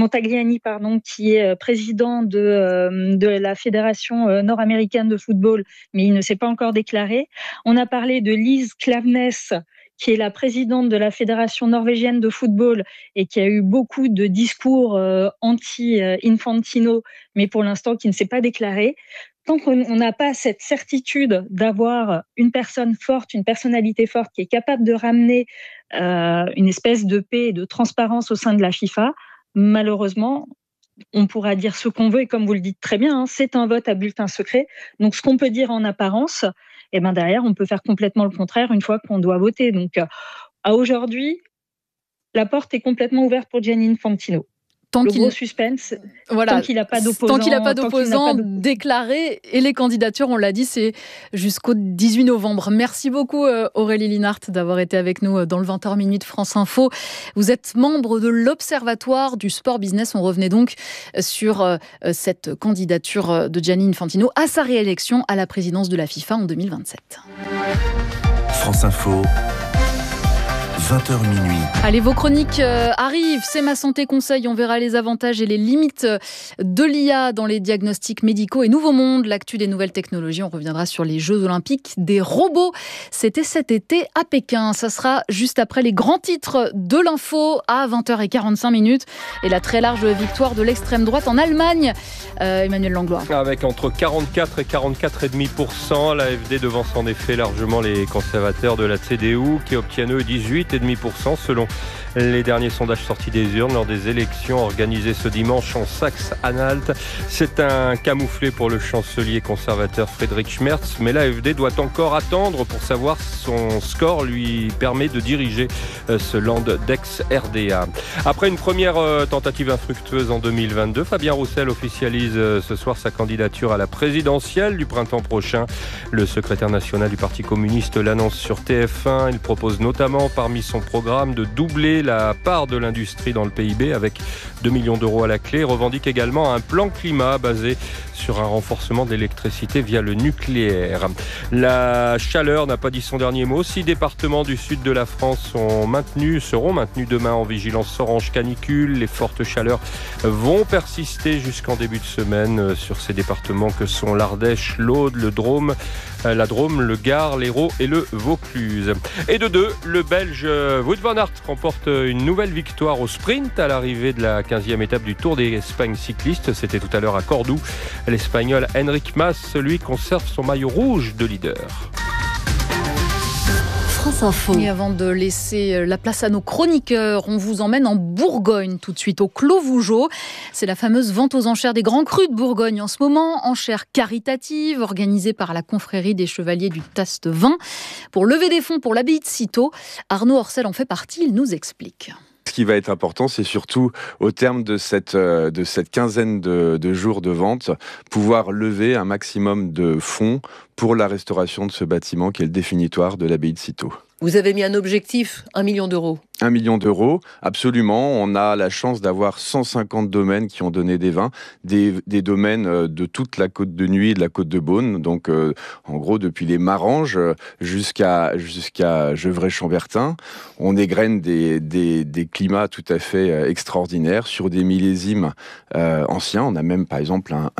qui est président de la Fédération nord-américaine de football, mais il ne s'est pas encore déclaré. On a parlé de Lise Klaveness, qui est la présidente de la Fédération norvégienne de football et qui a eu beaucoup de discours anti-Infantino, mais pour l'instant qui ne s'est pas déclarée. Tant qu'on n'a pas cette certitude d'avoir une personne forte, une personnalité forte qui est capable de ramener une espèce de paix et de transparence au sein de la FIFA, malheureusement, on pourra dire ce qu'on veut, et comme vous le dites très bien, c'est un vote à bulletin secret. Donc ce qu'on peut dire en apparence, et ben derrière, on peut faire complètement le contraire une fois qu'on doit voter. Donc, à aujourd'hui, la porte est complètement ouverte pour Gianni Infantino. Gros suspense, tant qu'il n'a pas d'opposant déclaré. Et les candidatures, on l'a dit, c'est jusqu'au 18 novembre. Merci beaucoup Aurélie Linhart d'avoir été avec nous dans le 20h Minute France Info. Vous êtes membre de l'Observatoire du Sport Business. On revenait donc sur cette candidature de Gianni Infantino à sa réélection à la présidence de la FIFA en 2027. France Info. 20h minuit. Allez, vos chroniques arrivent. C'est Ma Santé Conseil. On verra les avantages et les limites de l'IA dans les diagnostics médicaux. Et Nouveau Monde, l'actu des nouvelles technologies. On reviendra sur les Jeux Olympiques des robots. C'était cet été à Pékin. Ça sera juste après les grands titres de l'info à 20h45. Et la très large victoire de l'extrême droite en Allemagne. Emmanuel Langlois. Avec entre 44 et 44,5%, l'AfD devance en effet largement les conservateurs de la CDU qui obtiennent eux 18,5% selon les derniers sondages sortis des urnes lors des élections organisées ce dimanche en Saxe-Anhalt. C'est un camouflet pour le chancelier conservateur Friedrich Merz, mais l'AfD doit encore attendre pour savoir si son score lui permet de diriger ce land d'ex-RDA. Après une première tentative infructueuse en 2022, Fabien Roussel officialise ce soir sa candidature à la présidentielle du printemps prochain. Le secrétaire national du Parti communiste l'annonce sur TF1. Il propose notamment parmi son programme de doubler la part de l'industrie dans le PIB avec 2 millions d'euros à la clé. Il revendique également un plan climat basé sur un renforcement de l'électricité via le nucléaire. La chaleur n'a pas dit son dernier mot. 6 départements du sud de la France seront maintenus demain en vigilance orange canicule. Les fortes chaleurs vont persister jusqu'en début de semaine sur ces départements que sont l'Ardèche, l'Aude, la Drôme, le Gard, l'Hérault et le Vaucluse. Et de 2, le Belge Wout van Aert remporte une nouvelle victoire au sprint à l'arrivée de la 15e étape du Tour d'Espagne cycliste. C'était tout à l'heure à Cordoue. L'Espagnol Enric Mas, lui, conserve son maillot rouge de leader. France Info. Et avant de laisser la place à nos chroniqueurs, on vous emmène en Bourgogne tout de suite, au Clos Vougeot. C'est la fameuse vente aux enchères des grands crus de Bourgogne en ce moment, enchères caritatives organisées par la confrérie des chevaliers du Taste Vin. Pour lever des fonds pour l'abbaye de Cîteaux, Arnaud Orcel en fait partie, il nous explique. Ce qui va être important, c'est surtout au terme de cette quinzaine de jours de vente, pouvoir lever un maximum de fonds pour la restauration de ce bâtiment qui est le définitoire de l'abbaye de Cîteaux. Vous avez mis un objectif, 1 million d'euros. 1 million d'euros, absolument. On a la chance d'avoir 150 domaines qui ont donné des vins, des domaines de toute la côte de Nuits et de la côte de Beaune. Donc, en gros, depuis les Maranges jusqu'à Gevrey-Chambertin, on égrène des climats tout à fait extraordinaires sur des millésimes anciens. On a même, par exemple, un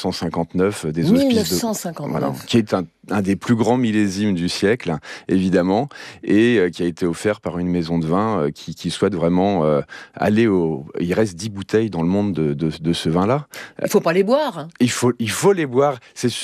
1959 des hospices 1959. Voilà, qui est un des plus grands millésimes du siècle, évidemment, et qui a été offert par une maison de vin qui souhaite vraiment aller au... Il reste 10 bouteilles dans le monde de ce vin-là. Il ne faut pas les boire. Il faut les boire.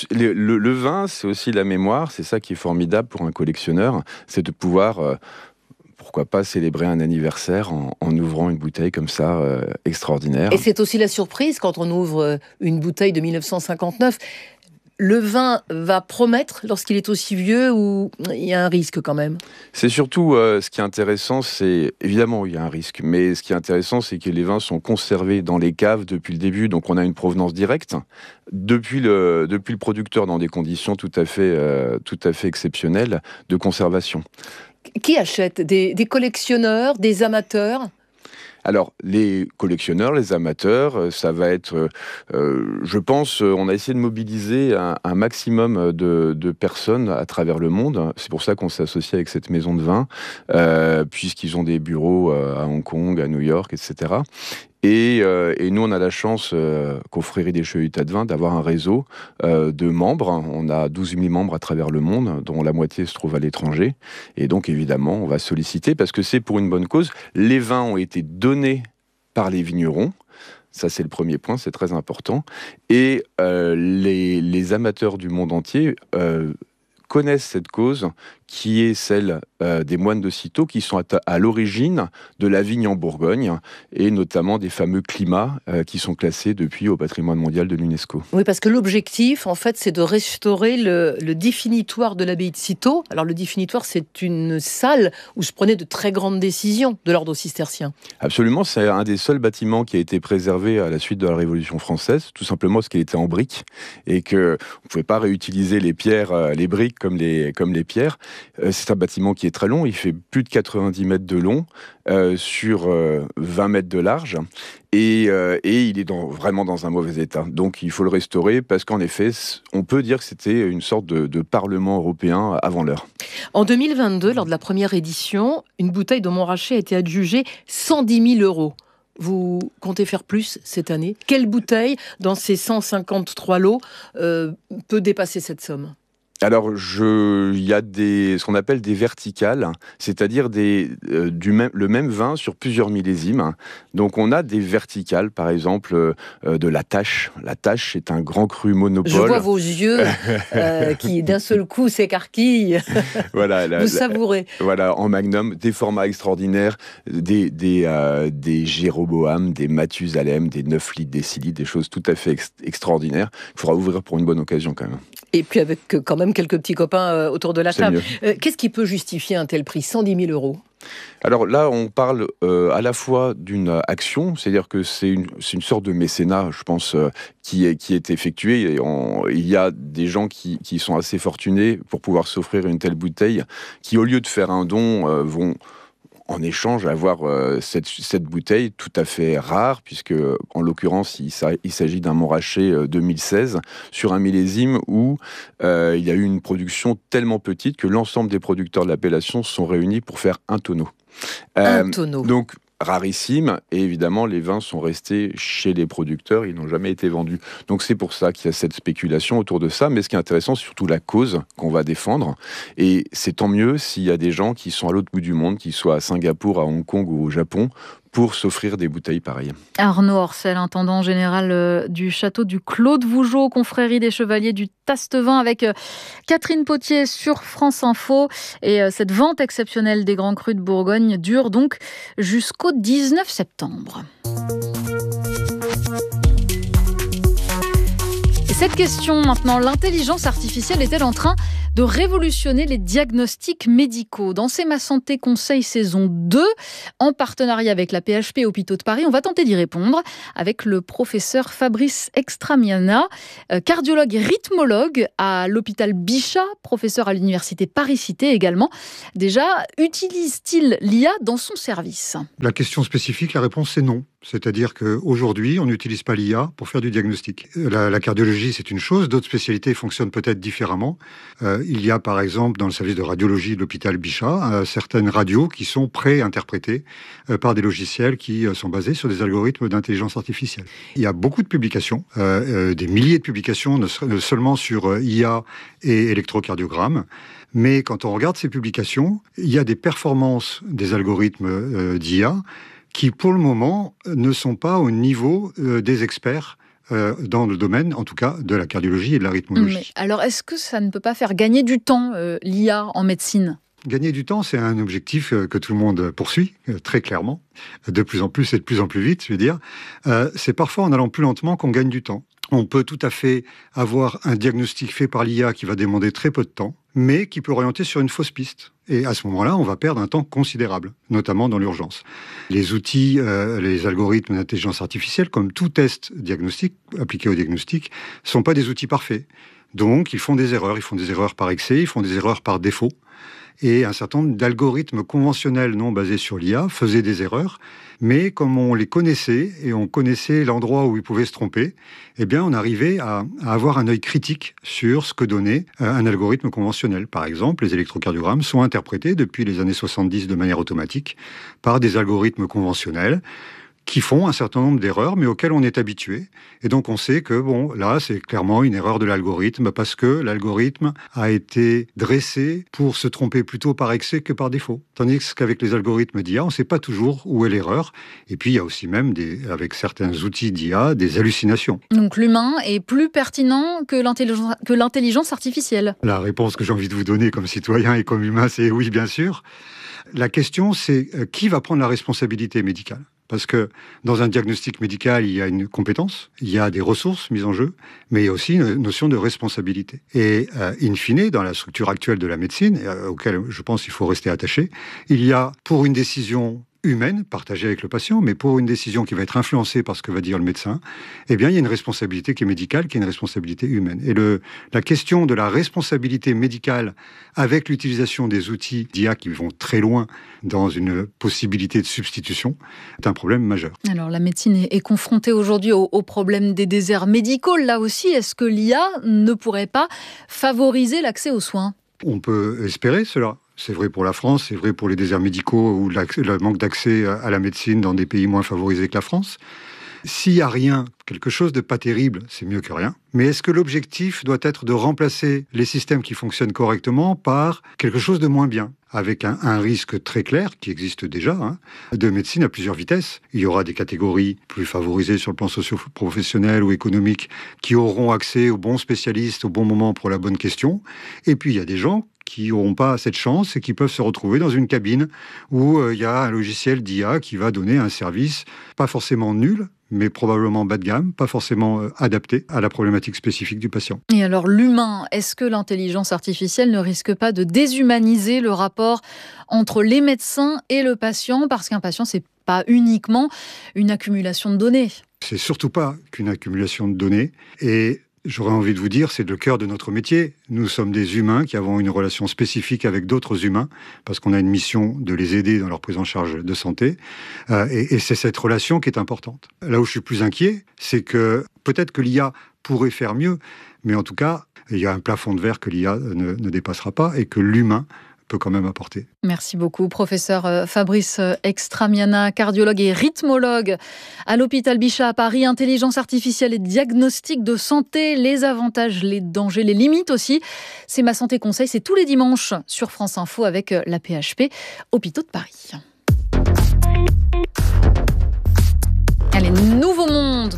Le vin, c'est aussi la mémoire. C'est ça qui est formidable pour un collectionneur. C'est de pouvoir... pourquoi pas célébrer un anniversaire en ouvrant une bouteille comme ça, extraordinaire. Et c'est aussi la surprise quand on ouvre une bouteille de 1959. Le vin va promettre lorsqu'il est aussi vieux ou il y a un risque quand même? C'est surtout ce qui est intéressant, c'est évidemment il y a un risque, mais ce qui est intéressant, c'est que les vins sont conservés dans les caves depuis le début, donc on a une provenance directe depuis le producteur dans des conditions tout à fait exceptionnelles de conservation. Qui achète? Des collectionneurs, des amateurs? Alors, les collectionneurs, les amateurs, ça va être, je pense, on a essayé de mobiliser un maximum de personnes à travers le monde. C'est pour ça qu'on s'est associé avec cette maison de vin, puisqu'ils ont des bureaux à Hong Kong, à New York, etc. Et nous, on a la chance, confrérie des Chevaliers de Vin, d'avoir un réseau de membres. On a 12 000 membres à travers le monde, dont la moitié se trouve à l'étranger. Et donc, évidemment, on va solliciter, parce que c'est pour une bonne cause. Les vins ont été donnés par les vignerons. Ça, c'est le premier point, c'est très important. Et les amateurs du monde entier connaissent cette cause, qui est celle des moines de Cîteaux, qui sont à l'origine de la vigne en Bourgogne, et notamment des fameux climats qui sont classés depuis au patrimoine mondial de l'UNESCO. Oui, parce que l'objectif, en fait, c'est de restaurer le définitoire de l'abbaye de Cîteaux. Alors, le définitoire, c'est une salle où se prenaient de très grandes décisions de l'ordre cistercien. Absolument, c'est un des seuls bâtiments qui a été préservé à la suite de la Révolution française, tout simplement parce qu'il était en briques, et qu'on ne pouvait pas réutiliser les pierres, les briques comme les pierres. C'est un bâtiment qui est très long, il fait plus de 90 mètres de long sur 20 mètres de large, et il est vraiment dans un mauvais état. Donc il faut le restaurer, parce qu'en effet, on peut dire que c'était une sorte de parlement européen avant l'heure. En 2022, lors de la première édition, une bouteille de Montrachet a été adjugée 110 000 €. Vous comptez faire plus cette année? Quelle bouteille, dans ces 153 lots, peut dépasser cette somme? Alors, il y a ce qu'on appelle des verticales, c'est-à-dire le même vin sur plusieurs millésimes. Donc, on a des verticales, par exemple, de la Tâche. La Tâche est un grand cru monopole. Je vois vos yeux qui, d'un seul coup, s'écarquillent. Voilà, vous savourez. Voilà, en magnum, des formats extraordinaires, des Jéroboam, des Mathusalem, des 9 litres, des 6 litres, des choses tout à fait extraordinaires. Il faudra ouvrir pour une bonne occasion, quand même. Et puis avec quand même quelques petits copains autour de la table. Qu'est-ce qui peut justifier un tel prix, 110 000 €? Alors là, on parle à la fois d'une action, c'est-à-dire que c'est une sorte de mécénat, je pense, qui est effectué. Il y a des gens qui sont assez fortunés pour pouvoir s'offrir une telle bouteille, qui au lieu de faire un don, vont en échange avoir cette bouteille tout à fait rare, puisque en l'occurrence il s'agit d'un Montrachet 2016 sur un millésime où il y a eu une production tellement petite que l'ensemble des producteurs de l'appellation se sont réunis pour faire un tonneau. Un tonneau. Donc rarissime, et évidemment les vins sont restés chez les producteurs, ils n'ont jamais été vendus. Donc c'est pour ça qu'il y a cette spéculation autour de ça, mais ce qui est intéressant, c'est surtout la cause qu'on va défendre, et c'est tant mieux s'il y a des gens qui sont à l'autre bout du monde, qu'ils soient à Singapour, à Hong Kong ou au Japon, pour s'offrir des bouteilles pareilles. Arnaud Orcel, intendant général du château du Clos de Vougeot, confrérie des chevaliers du Tastevin, avec Catherine Potier sur France Info. Et cette vente exceptionnelle des grands crus de Bourgogne dure donc jusqu'au 19 septembre. Cette question maintenant, l'intelligence artificielle est-elle en train de révolutionner les diagnostics médicaux ? Dans C'est ma santé conseil saison 2, en partenariat avec la PHP Hôpitaux de Paris, on va tenter d'y répondre avec le professeur Fabrice Extramiana, cardiologue et rythmologue à l'hôpital Bichat, professeur à l'université Paris-Cité également. Déjà, utilise-t-il l'IA dans son service ? La question spécifique, la réponse c'est non. C'est-à-dire qu'aujourd'hui, on n'utilise pas l'IA pour faire du diagnostic. La cardiologie, c'est une chose. D'autres spécialités fonctionnent peut-être différemment. Il y a, par exemple, dans le service de radiologie de l'hôpital Bichat, certaines radios qui sont pré-interprétées par des logiciels qui sont basés sur des algorithmes d'intelligence artificielle. Il y a beaucoup de publications, des milliers de publications, ne seulement sur IA et électrocardiogramme. Mais quand on regarde ces publications, il y a des performances des algorithmes d'IA qui, pour le moment, ne sont pas au niveau des experts dans le domaine, en tout cas, de la cardiologie et de la rythmologie. Mais alors, est-ce que ça ne peut pas faire gagner du temps, l'IA en médecine ? Gagner du temps, c'est un objectif que tout le monde poursuit, très clairement, de plus en plus et de plus en plus vite, je veux dire. C'est parfois en allant plus lentement qu'on gagne du temps. On peut tout à fait avoir un diagnostic fait par l'IA qui va demander très peu de temps, mais qui peut orienter sur une fausse piste. Et à ce moment-là, on va perdre un temps considérable, notamment dans l'urgence. Les outils, les algorithmes d'intelligence artificielle, comme tout test diagnostic, appliqué au diagnostic, ne sont pas des outils parfaits. Donc, ils font des erreurs par excès, ils font des erreurs par défaut. Et un certain nombre d'algorithmes conventionnels non basés sur l'IA faisaient des erreurs, mais comme on les connaissait et on connaissait l'endroit où ils pouvaient se tromper, eh bien on arrivait à avoir un œil critique sur ce que donnait un algorithme conventionnel. Par exemple, les électrocardiogrammes sont interprétés depuis les années 70 de manière automatique par des algorithmes conventionnels qui font un certain nombre d'erreurs, mais auxquelles on est habitué. Et donc on sait que, bon, là, c'est clairement une erreur de l'algorithme, parce que l'algorithme a été dressé pour se tromper plutôt par excès que par défaut. Tandis qu'avec les algorithmes d'IA, on ne sait pas toujours où est l'erreur. Et puis, il y a aussi même, avec certains outils d'IA, des hallucinations. Donc l'humain est plus pertinent que l'intelligence artificielle. La réponse que j'ai envie de vous donner comme citoyen et comme humain, c'est oui, bien sûr. La question, c'est qui va prendre la responsabilité médicale ? Parce que dans un diagnostic médical, il y a une compétence, il y a des ressources mises en jeu, mais il y a aussi une notion de responsabilité. Et in fine, dans la structure actuelle de la médecine, auquel je pense qu'il faut rester attaché, il y a pour une décision humaine, partagée avec le patient, mais pour une décision qui va être influencée par ce que va dire le médecin, eh bien, il y a une responsabilité qui est médicale, qui est une responsabilité humaine. Et la question de la responsabilité médicale avec l'utilisation des outils d'IA qui vont très loin dans une possibilité de substitution est un problème majeur. Alors, la médecine est confrontée aujourd'hui au problème des déserts médicaux. Là aussi, est-ce que l'IA ne pourrait pas favoriser l'accès aux soins ? On peut espérer cela. C'est vrai pour la France, c'est vrai pour les déserts médicaux ou le manque d'accès à la médecine dans des pays moins favorisés que la France. S'il n'y a rien, quelque chose de pas terrible, c'est mieux que rien. Mais est-ce que l'objectif doit être de remplacer les systèmes qui fonctionnent correctement par quelque chose de moins bien ? Avec un risque très clair, qui existe déjà, de médecine à plusieurs vitesses. Il y aura des catégories plus favorisées sur le plan socio-professionnel ou économique qui auront accès aux bons spécialistes au bon moment pour la bonne question. Et puis il y a des gens qui n'auront pas cette chance et qui peuvent se retrouver dans une cabine où il y a un logiciel d'IA qui va donner un service pas forcément nul, mais probablement bas de gamme, pas forcément adapté à la problématique spécifique du patient. Et alors l'humain, est-ce que l'intelligence artificielle ne risque pas de déshumaniser le rapport entre les médecins et le patient ? Parce qu'un patient, c'est pas uniquement une accumulation de données. C'est surtout pas qu'une accumulation de données. Et j'aurais envie de vous dire, c'est le cœur de notre métier. Nous sommes des humains qui avons une relation spécifique avec d'autres humains, parce qu'on a une mission de les aider dans leur prise en charge de santé. Et c'est cette relation qui est importante. Là où je suis plus inquiet, c'est que peut-être que l'IA pourrait faire mieux, mais en tout cas, il y a un plafond de verre que l'IA ne dépassera pas et que l'humain peut quand même apporter. Merci beaucoup, professeur Fabrice Extramiana, cardiologue et rythmologue à l'hôpital Bichat à Paris. Intelligence artificielle et diagnostic de santé, les avantages, les dangers, les limites aussi. C'est ma santé conseil, c'est tous les dimanches sur France Info avec la PHP Hôpitaux de Paris.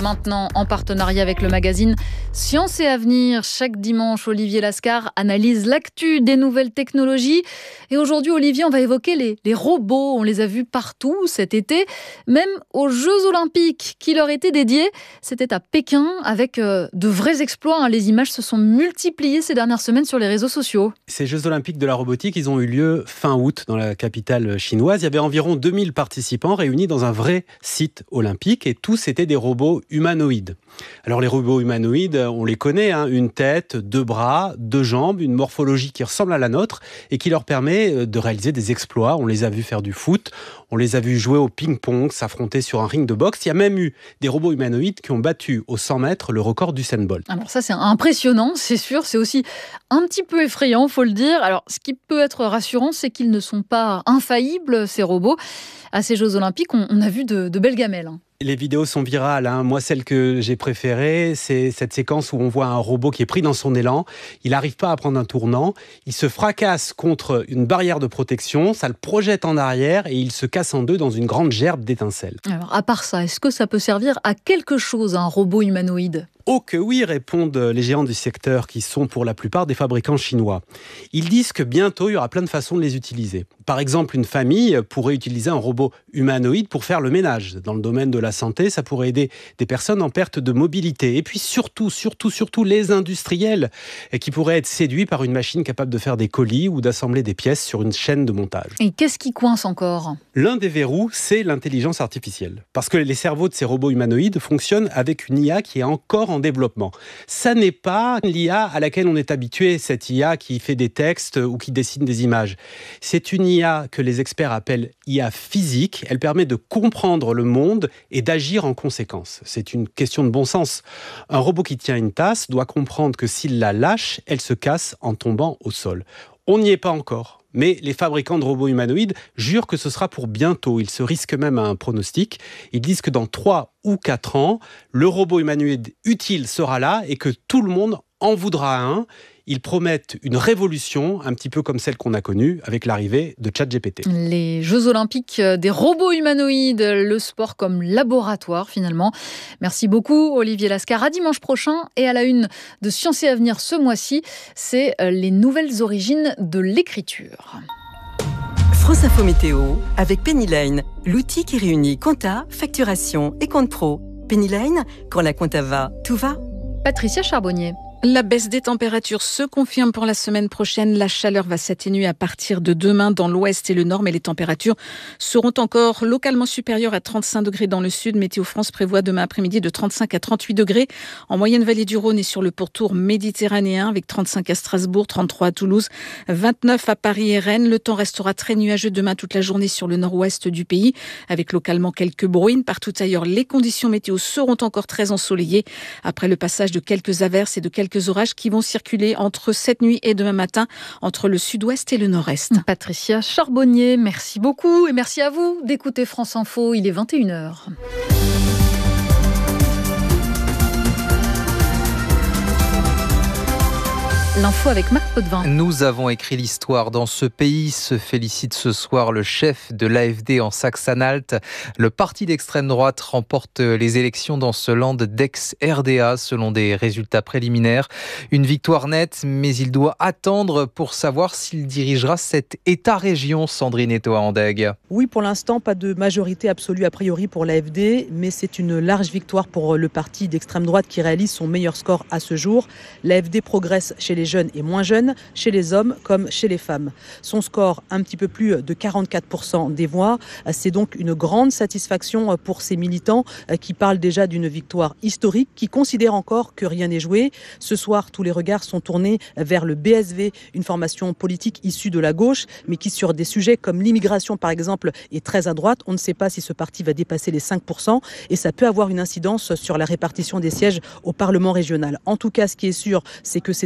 maintenant en partenariat avec le magazine Science et Avenir. Chaque dimanche, Olivier Lascar analyse l'actu des nouvelles technologies. Et aujourd'hui, Olivier, on va évoquer les robots. On les a vus partout cet été, même aux Jeux Olympiques qui leur étaient dédiés. C'était à Pékin avec de vrais exploits. Les images se sont multipliées ces dernières semaines sur les réseaux sociaux. Ces Jeux Olympiques de la robotique, ils ont eu lieu fin août dans la capitale chinoise. Il y avait environ 2000 participants réunis dans un vrai site olympique et tous étaient des robots humanoïdes. Alors les robots humanoïdes, on les connaît, une tête, 2 bras, 2 jambes, une morphologie qui ressemble à la nôtre et qui leur permet de réaliser des exploits. On les a vus faire du foot, on les a vus jouer au ping-pong, s'affronter sur un ring de boxe. Il y a même eu des robots humanoïdes qui ont battu aux 100 mètres le record d'Usain Bolt. Alors ça, c'est impressionnant, c'est sûr. C'est aussi un petit peu effrayant, faut le dire. Alors ce qui peut être rassurant, c'est qu'ils ne sont pas infaillibles, ces robots. À ces Jeux Olympiques, on a vu de belles gamelles. Les vidéos sont virales. Moi, celle que j'ai préférée, c'est cette séquence où on voit un robot qui est pris dans son élan. Il n'arrive pas à prendre un tournant. Il se fracasse contre une barrière de protection. Ça le projette en arrière et il se casse en deux dans une grande gerbe d'étincelles. Alors, à part ça, est-ce que ça peut servir à quelque chose, un robot humanoïde ? Oh que oui, répondent les géants du secteur qui sont pour la plupart des fabricants chinois. Ils disent que bientôt, il y aura plein de façons de les utiliser. Par exemple, une famille pourrait utiliser un robot humanoïde pour faire le ménage. Dans le domaine de la santé, ça pourrait aider des personnes en perte de mobilité. Et puis surtout, les industriels qui pourraient être séduits par une machine capable de faire des colis ou d'assembler des pièces sur une chaîne de montage. Et qu'est-ce qui coince encore ? L'un des verrous, c'est l'intelligence artificielle. Parce que les cerveaux de ces robots humanoïdes fonctionnent avec une IA qui est encore en développement. Ça n'est pas l'IA à laquelle on est habitué, cette IA qui fait des textes ou qui dessine des images. C'est une IA que les experts appellent IA physique. Elle permet de comprendre le monde et d'agir en conséquence. C'est une question de bon sens. Un robot qui tient une tasse doit comprendre que s'il la lâche, elle se casse en tombant au sol. On n'y est pas encore. Mais les fabricants de robots humanoïdes jurent que ce sera pour bientôt. Ils se risquent même à un pronostic. Ils disent que dans 3 ou 4 ans, le robot humanoïde utile sera là et que tout le monde en voudra un. Ils promettent une révolution, un petit peu comme celle qu'on a connue avec l'arrivée de ChatGPT. Les Jeux Olympiques des robots humanoïdes, le sport comme laboratoire finalement. Merci beaucoup Olivier Lascar. À dimanche prochain et à la une de Science et Avenir ce mois-ci, c'est les nouvelles origines de l'écriture. France Info Météo avec Penny Lane, l'outil qui réunit compta, facturation et compte pro. Penny Lane, quand la compta va, tout va. Patricia Charbonnier. La baisse des températures se confirme pour la semaine prochaine. La chaleur va s'atténuer à partir de demain dans l'ouest et le nord, mais les températures seront encore localement supérieures à 35 degrés dans le sud. Météo France prévoit demain après-midi de 35 à 38 degrés. En moyenne vallée du Rhône et sur le pourtour méditerranéen avec 35 à Strasbourg, 33 à Toulouse, 29 à Paris et Rennes. Le temps restera très nuageux demain toute la journée sur le nord-ouest du pays avec localement quelques bruines. Partout ailleurs, les conditions météo seront encore très ensoleillées après le passage de quelques averses et de quelques orages qui vont circuler entre cette nuit et demain matin entre le sud-ouest et le nord-est. Patricia Charbonnier, merci beaucoup et merci à vous d'écouter France Info. Il est 21h. L'info avec Marc Potvin. Nous avons écrit l'histoire dans ce pays, se félicite ce soir le chef de l'AfD en Saxe-Anhalt. Le parti d'extrême droite remporte les élections dans ce land d'ex-RDA selon des résultats préliminaires. Une victoire nette, mais il doit attendre pour savoir s'il dirigera cet État-région, Sandrine Etoa-Andeg. Oui, pour l'instant, pas de majorité absolue a priori pour l'AfD, mais c'est une large victoire pour le parti d'extrême droite qui réalise son meilleur score à ce jour. L'AfD progresse chez les jeunes et moins jeunes, chez les hommes comme chez les femmes. Son score, un petit peu plus de 44% des voix. C'est donc une grande satisfaction pour ces militants qui parlent déjà d'une victoire historique, qui considèrent encore que rien n'est joué. Ce soir, tous les regards sont tournés vers le BSV, une formation politique issue de la gauche, mais qui sur des sujets comme l'immigration par exemple est très à droite. On ne sait pas si ce parti va dépasser les 5% et ça peut avoir une incidence sur la répartition des sièges au Parlement régional. En tout cas, ce qui est sûr, c'est que c'est un camouflage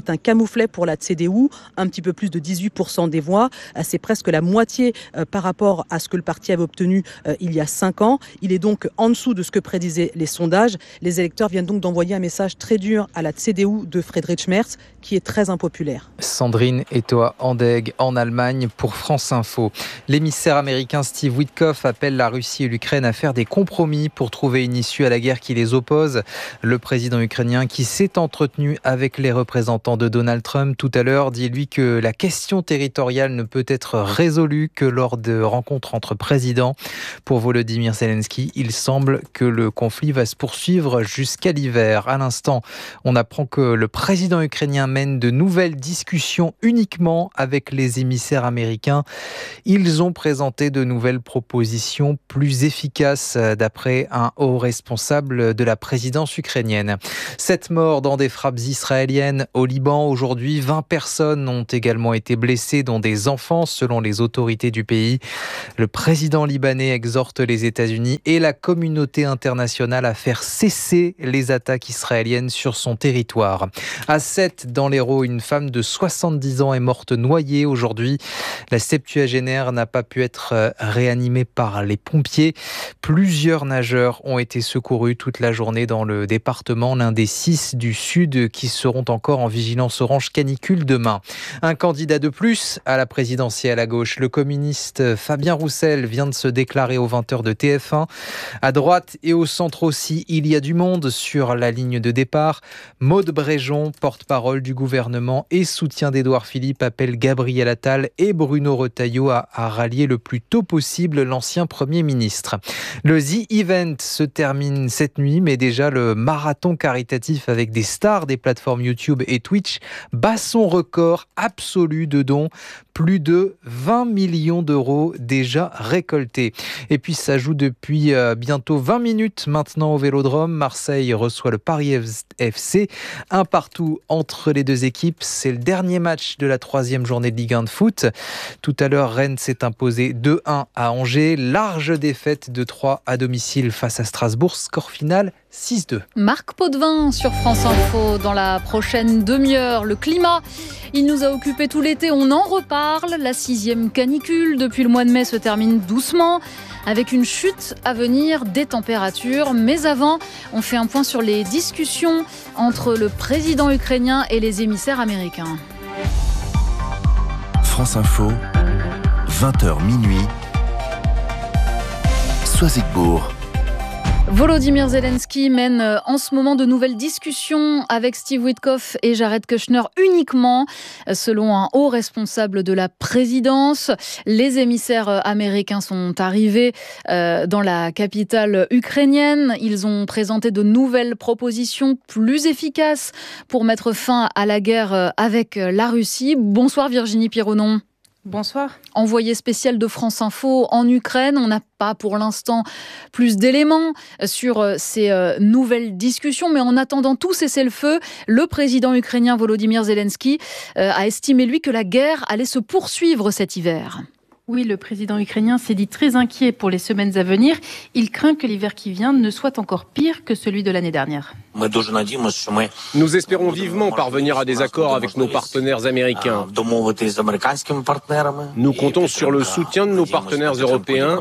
soufflet pour la CDU, un petit peu plus de 18% des voix. C'est presque la moitié par rapport à ce que le parti avait obtenu il y a 5 ans. Il est donc en dessous de ce que prédisaient les sondages. Les électeurs viennent donc d'envoyer un message très dur à la CDU de Friedrich Merz, qui est très impopulaire. Sandrine Etoa-Andegg en Allemagne pour France Info. L'émissaire américain Steve Witkoff appelle la Russie et l'Ukraine à faire des compromis pour trouver une issue à la guerre qui les oppose. Le président ukrainien, qui s'est entretenu avec les représentants de Donald Trump tout à l'heure, dit lui que la question territoriale ne peut être résolue que lors de rencontres entre présidents. Pour Volodymyr Zelensky, il semble que le conflit va se poursuivre jusqu'à l'hiver. À l'instant, on apprend que le président ukrainien mène de nouvelles discussions uniquement avec les émissaires américains. Ils ont présenté de nouvelles propositions plus efficaces d'après un haut responsable de la présidence ukrainienne. 7 morts dans des frappes israéliennes au Liban. Aujourd'hui, 20 personnes ont également été blessées, dont des enfants, selon les autorités du pays. Le président libanais exhorte les États-Unis et la communauté internationale à faire cesser les attaques israéliennes sur son territoire. À 7, dans l'Hérault, une femme de 70 ans est morte noyée aujourd'hui. La septuagénaire n'a pas pu être réanimée par les pompiers. Plusieurs nageurs ont été secourus toute la journée dans le département, l'un des 6 du Sud qui seront encore en vigilance orange canicule demain. Un candidat de plus à la présidentielle à gauche, le communiste Fabien Roussel vient de se déclarer aux 20h de TF1. À droite et au centre aussi, il y a du monde sur la ligne de départ. Maude Bréjon, porte-parole du gouvernement et soutien d'Édouard Philippe, appelle Gabriel Attal et Bruno Retailleau à rallier le plus tôt possible l'ancien Premier ministre. Le The Event se termine cette nuit, mais déjà le marathon caritatif avec des stars des plateformes YouTube et Twitch bat son record absolu de dons. Plus de 20 millions d'euros déjà récoltés. Et puis ça joue depuis bientôt 20 minutes maintenant au Vélodrome. Marseille reçoit le Paris FC. Un partout entre les deux équipes. C'est le dernier match de la 3e journée de Ligue 1 de foot. Tout à l'heure, Rennes s'est imposé 2-1 à Angers. Large défaite de 3 à domicile face à Strasbourg. Score final 6-2. Marc Potvin sur France Info dans la prochaine demi-heure. Le climat, il nous a occupés tout l'été, on en reparle. La 6e canicule depuis le mois de mai se termine doucement avec une chute à venir des températures. Mais avant, on fait un point sur les discussions entre le président ukrainien et les émissaires américains. France Info, 20h minuit, Soisigbourg. Volodymyr Zelensky mène en ce moment de nouvelles discussions avec Steve Witkoff et Jared Kushner uniquement, selon un haut responsable de la présidence. Les émissaires américains sont arrivés dans la capitale ukrainienne. Ils ont présenté de nouvelles propositions plus efficaces pour mettre fin à la guerre avec la Russie. Bonsoir Virginie Pironon. Bonsoir. Envoyé spécial de France Info en Ukraine, on n'a pas pour l'instant plus d'éléments sur ces nouvelles discussions, mais en attendant tout cessez-le-feu, le président ukrainien Volodymyr Zelensky a estimé lui que la guerre allait se poursuivre cet hiver. Oui, le président ukrainien s'est dit très inquiet pour les semaines à venir. Il craint que l'hiver qui vient ne soit encore pire que celui de l'année dernière. Nous espérons vivement parvenir à des accords avec nos partenaires américains. Nous comptons sur le soutien de nos partenaires européens.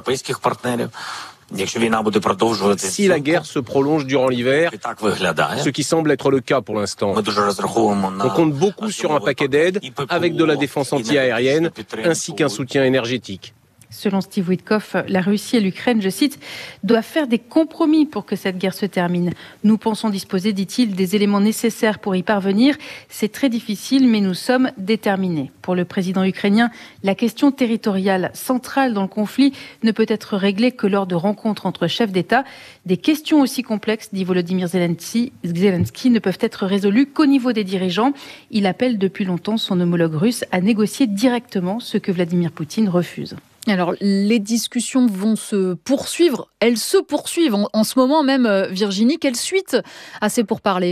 Si la guerre se prolonge durant l'hiver, ce qui semble être le cas pour l'instant, on compte beaucoup sur un paquet d'aides avec de la défense anti-aérienne ainsi qu'un soutien énergétique. Selon Steve Witkoff, la Russie et l'Ukraine, je cite, doivent faire des compromis pour que cette guerre se termine. Nous pensons disposer, dit-il, des éléments nécessaires pour y parvenir. C'est très difficile, mais nous sommes déterminés. Pour le président ukrainien, la question territoriale centrale dans le conflit ne peut être réglée que lors de rencontres entre chefs d'État. Des questions aussi complexes, dit Volodymyr Zelensky, ne peuvent être résolues qu'au niveau des dirigeants. Il appelle depuis longtemps son homologue russe à négocier directement, ce que Vladimir Poutine refuse. Alors, les discussions vont se poursuivre. Elles se poursuivent en ce moment même, Virginie. Quelle suite à ces pourparlers ?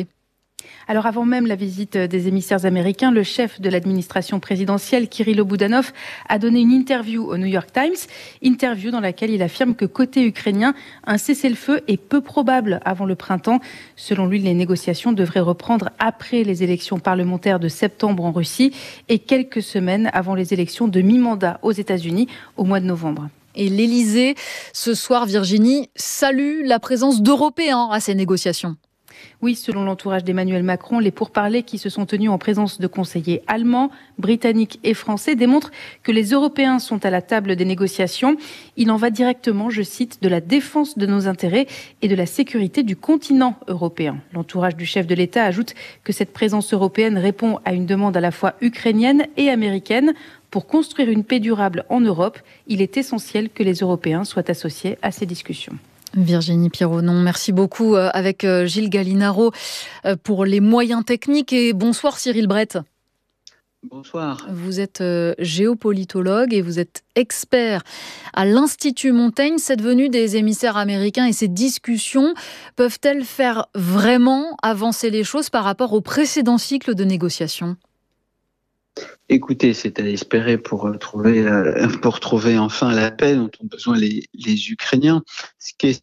Alors avant même la visite des émissaires américains, le chef de l'administration présidentielle, Kirilo Budanov, a donné une interview au New York Times, interview dans laquelle il affirme que côté ukrainien, un cessez-le-feu est peu probable avant le printemps. Selon lui, les négociations devraient reprendre après les élections parlementaires de septembre en Russie et quelques semaines avant les élections de mi-mandat aux États-Unis au mois de novembre. Et l'Élysée, ce soir, Virginie, salue la présence d'Européens à ces négociations. Oui, selon l'entourage d'Emmanuel Macron, les pourparlers qui se sont tenus en présence de conseillers allemands, britanniques et français démontrent que les Européens sont à la table des négociations. Il en va directement, je cite, de la défense de nos intérêts et de la sécurité du continent européen. L'entourage du chef de l'État ajoute que cette présence européenne répond à une demande à la fois ukrainienne et américaine. Pour construire une paix durable en Europe, il est essentiel que les Européens soient associés à ces discussions. Virginie Pironon, merci beaucoup avec Gilles Gallinaro pour les moyens techniques et bonsoir Cyril Brett. Bonsoir. Vous êtes géopolitologue et vous êtes expert à l'Institut Montaigne. Cette venue des émissaires américains et ces discussions peuvent-elles faire vraiment avancer les choses par rapport au précédent cycle de négociations ? Écoutez, c'est à espérer pour trouver enfin la paix dont ont besoin les Ukrainiens. Ce qui est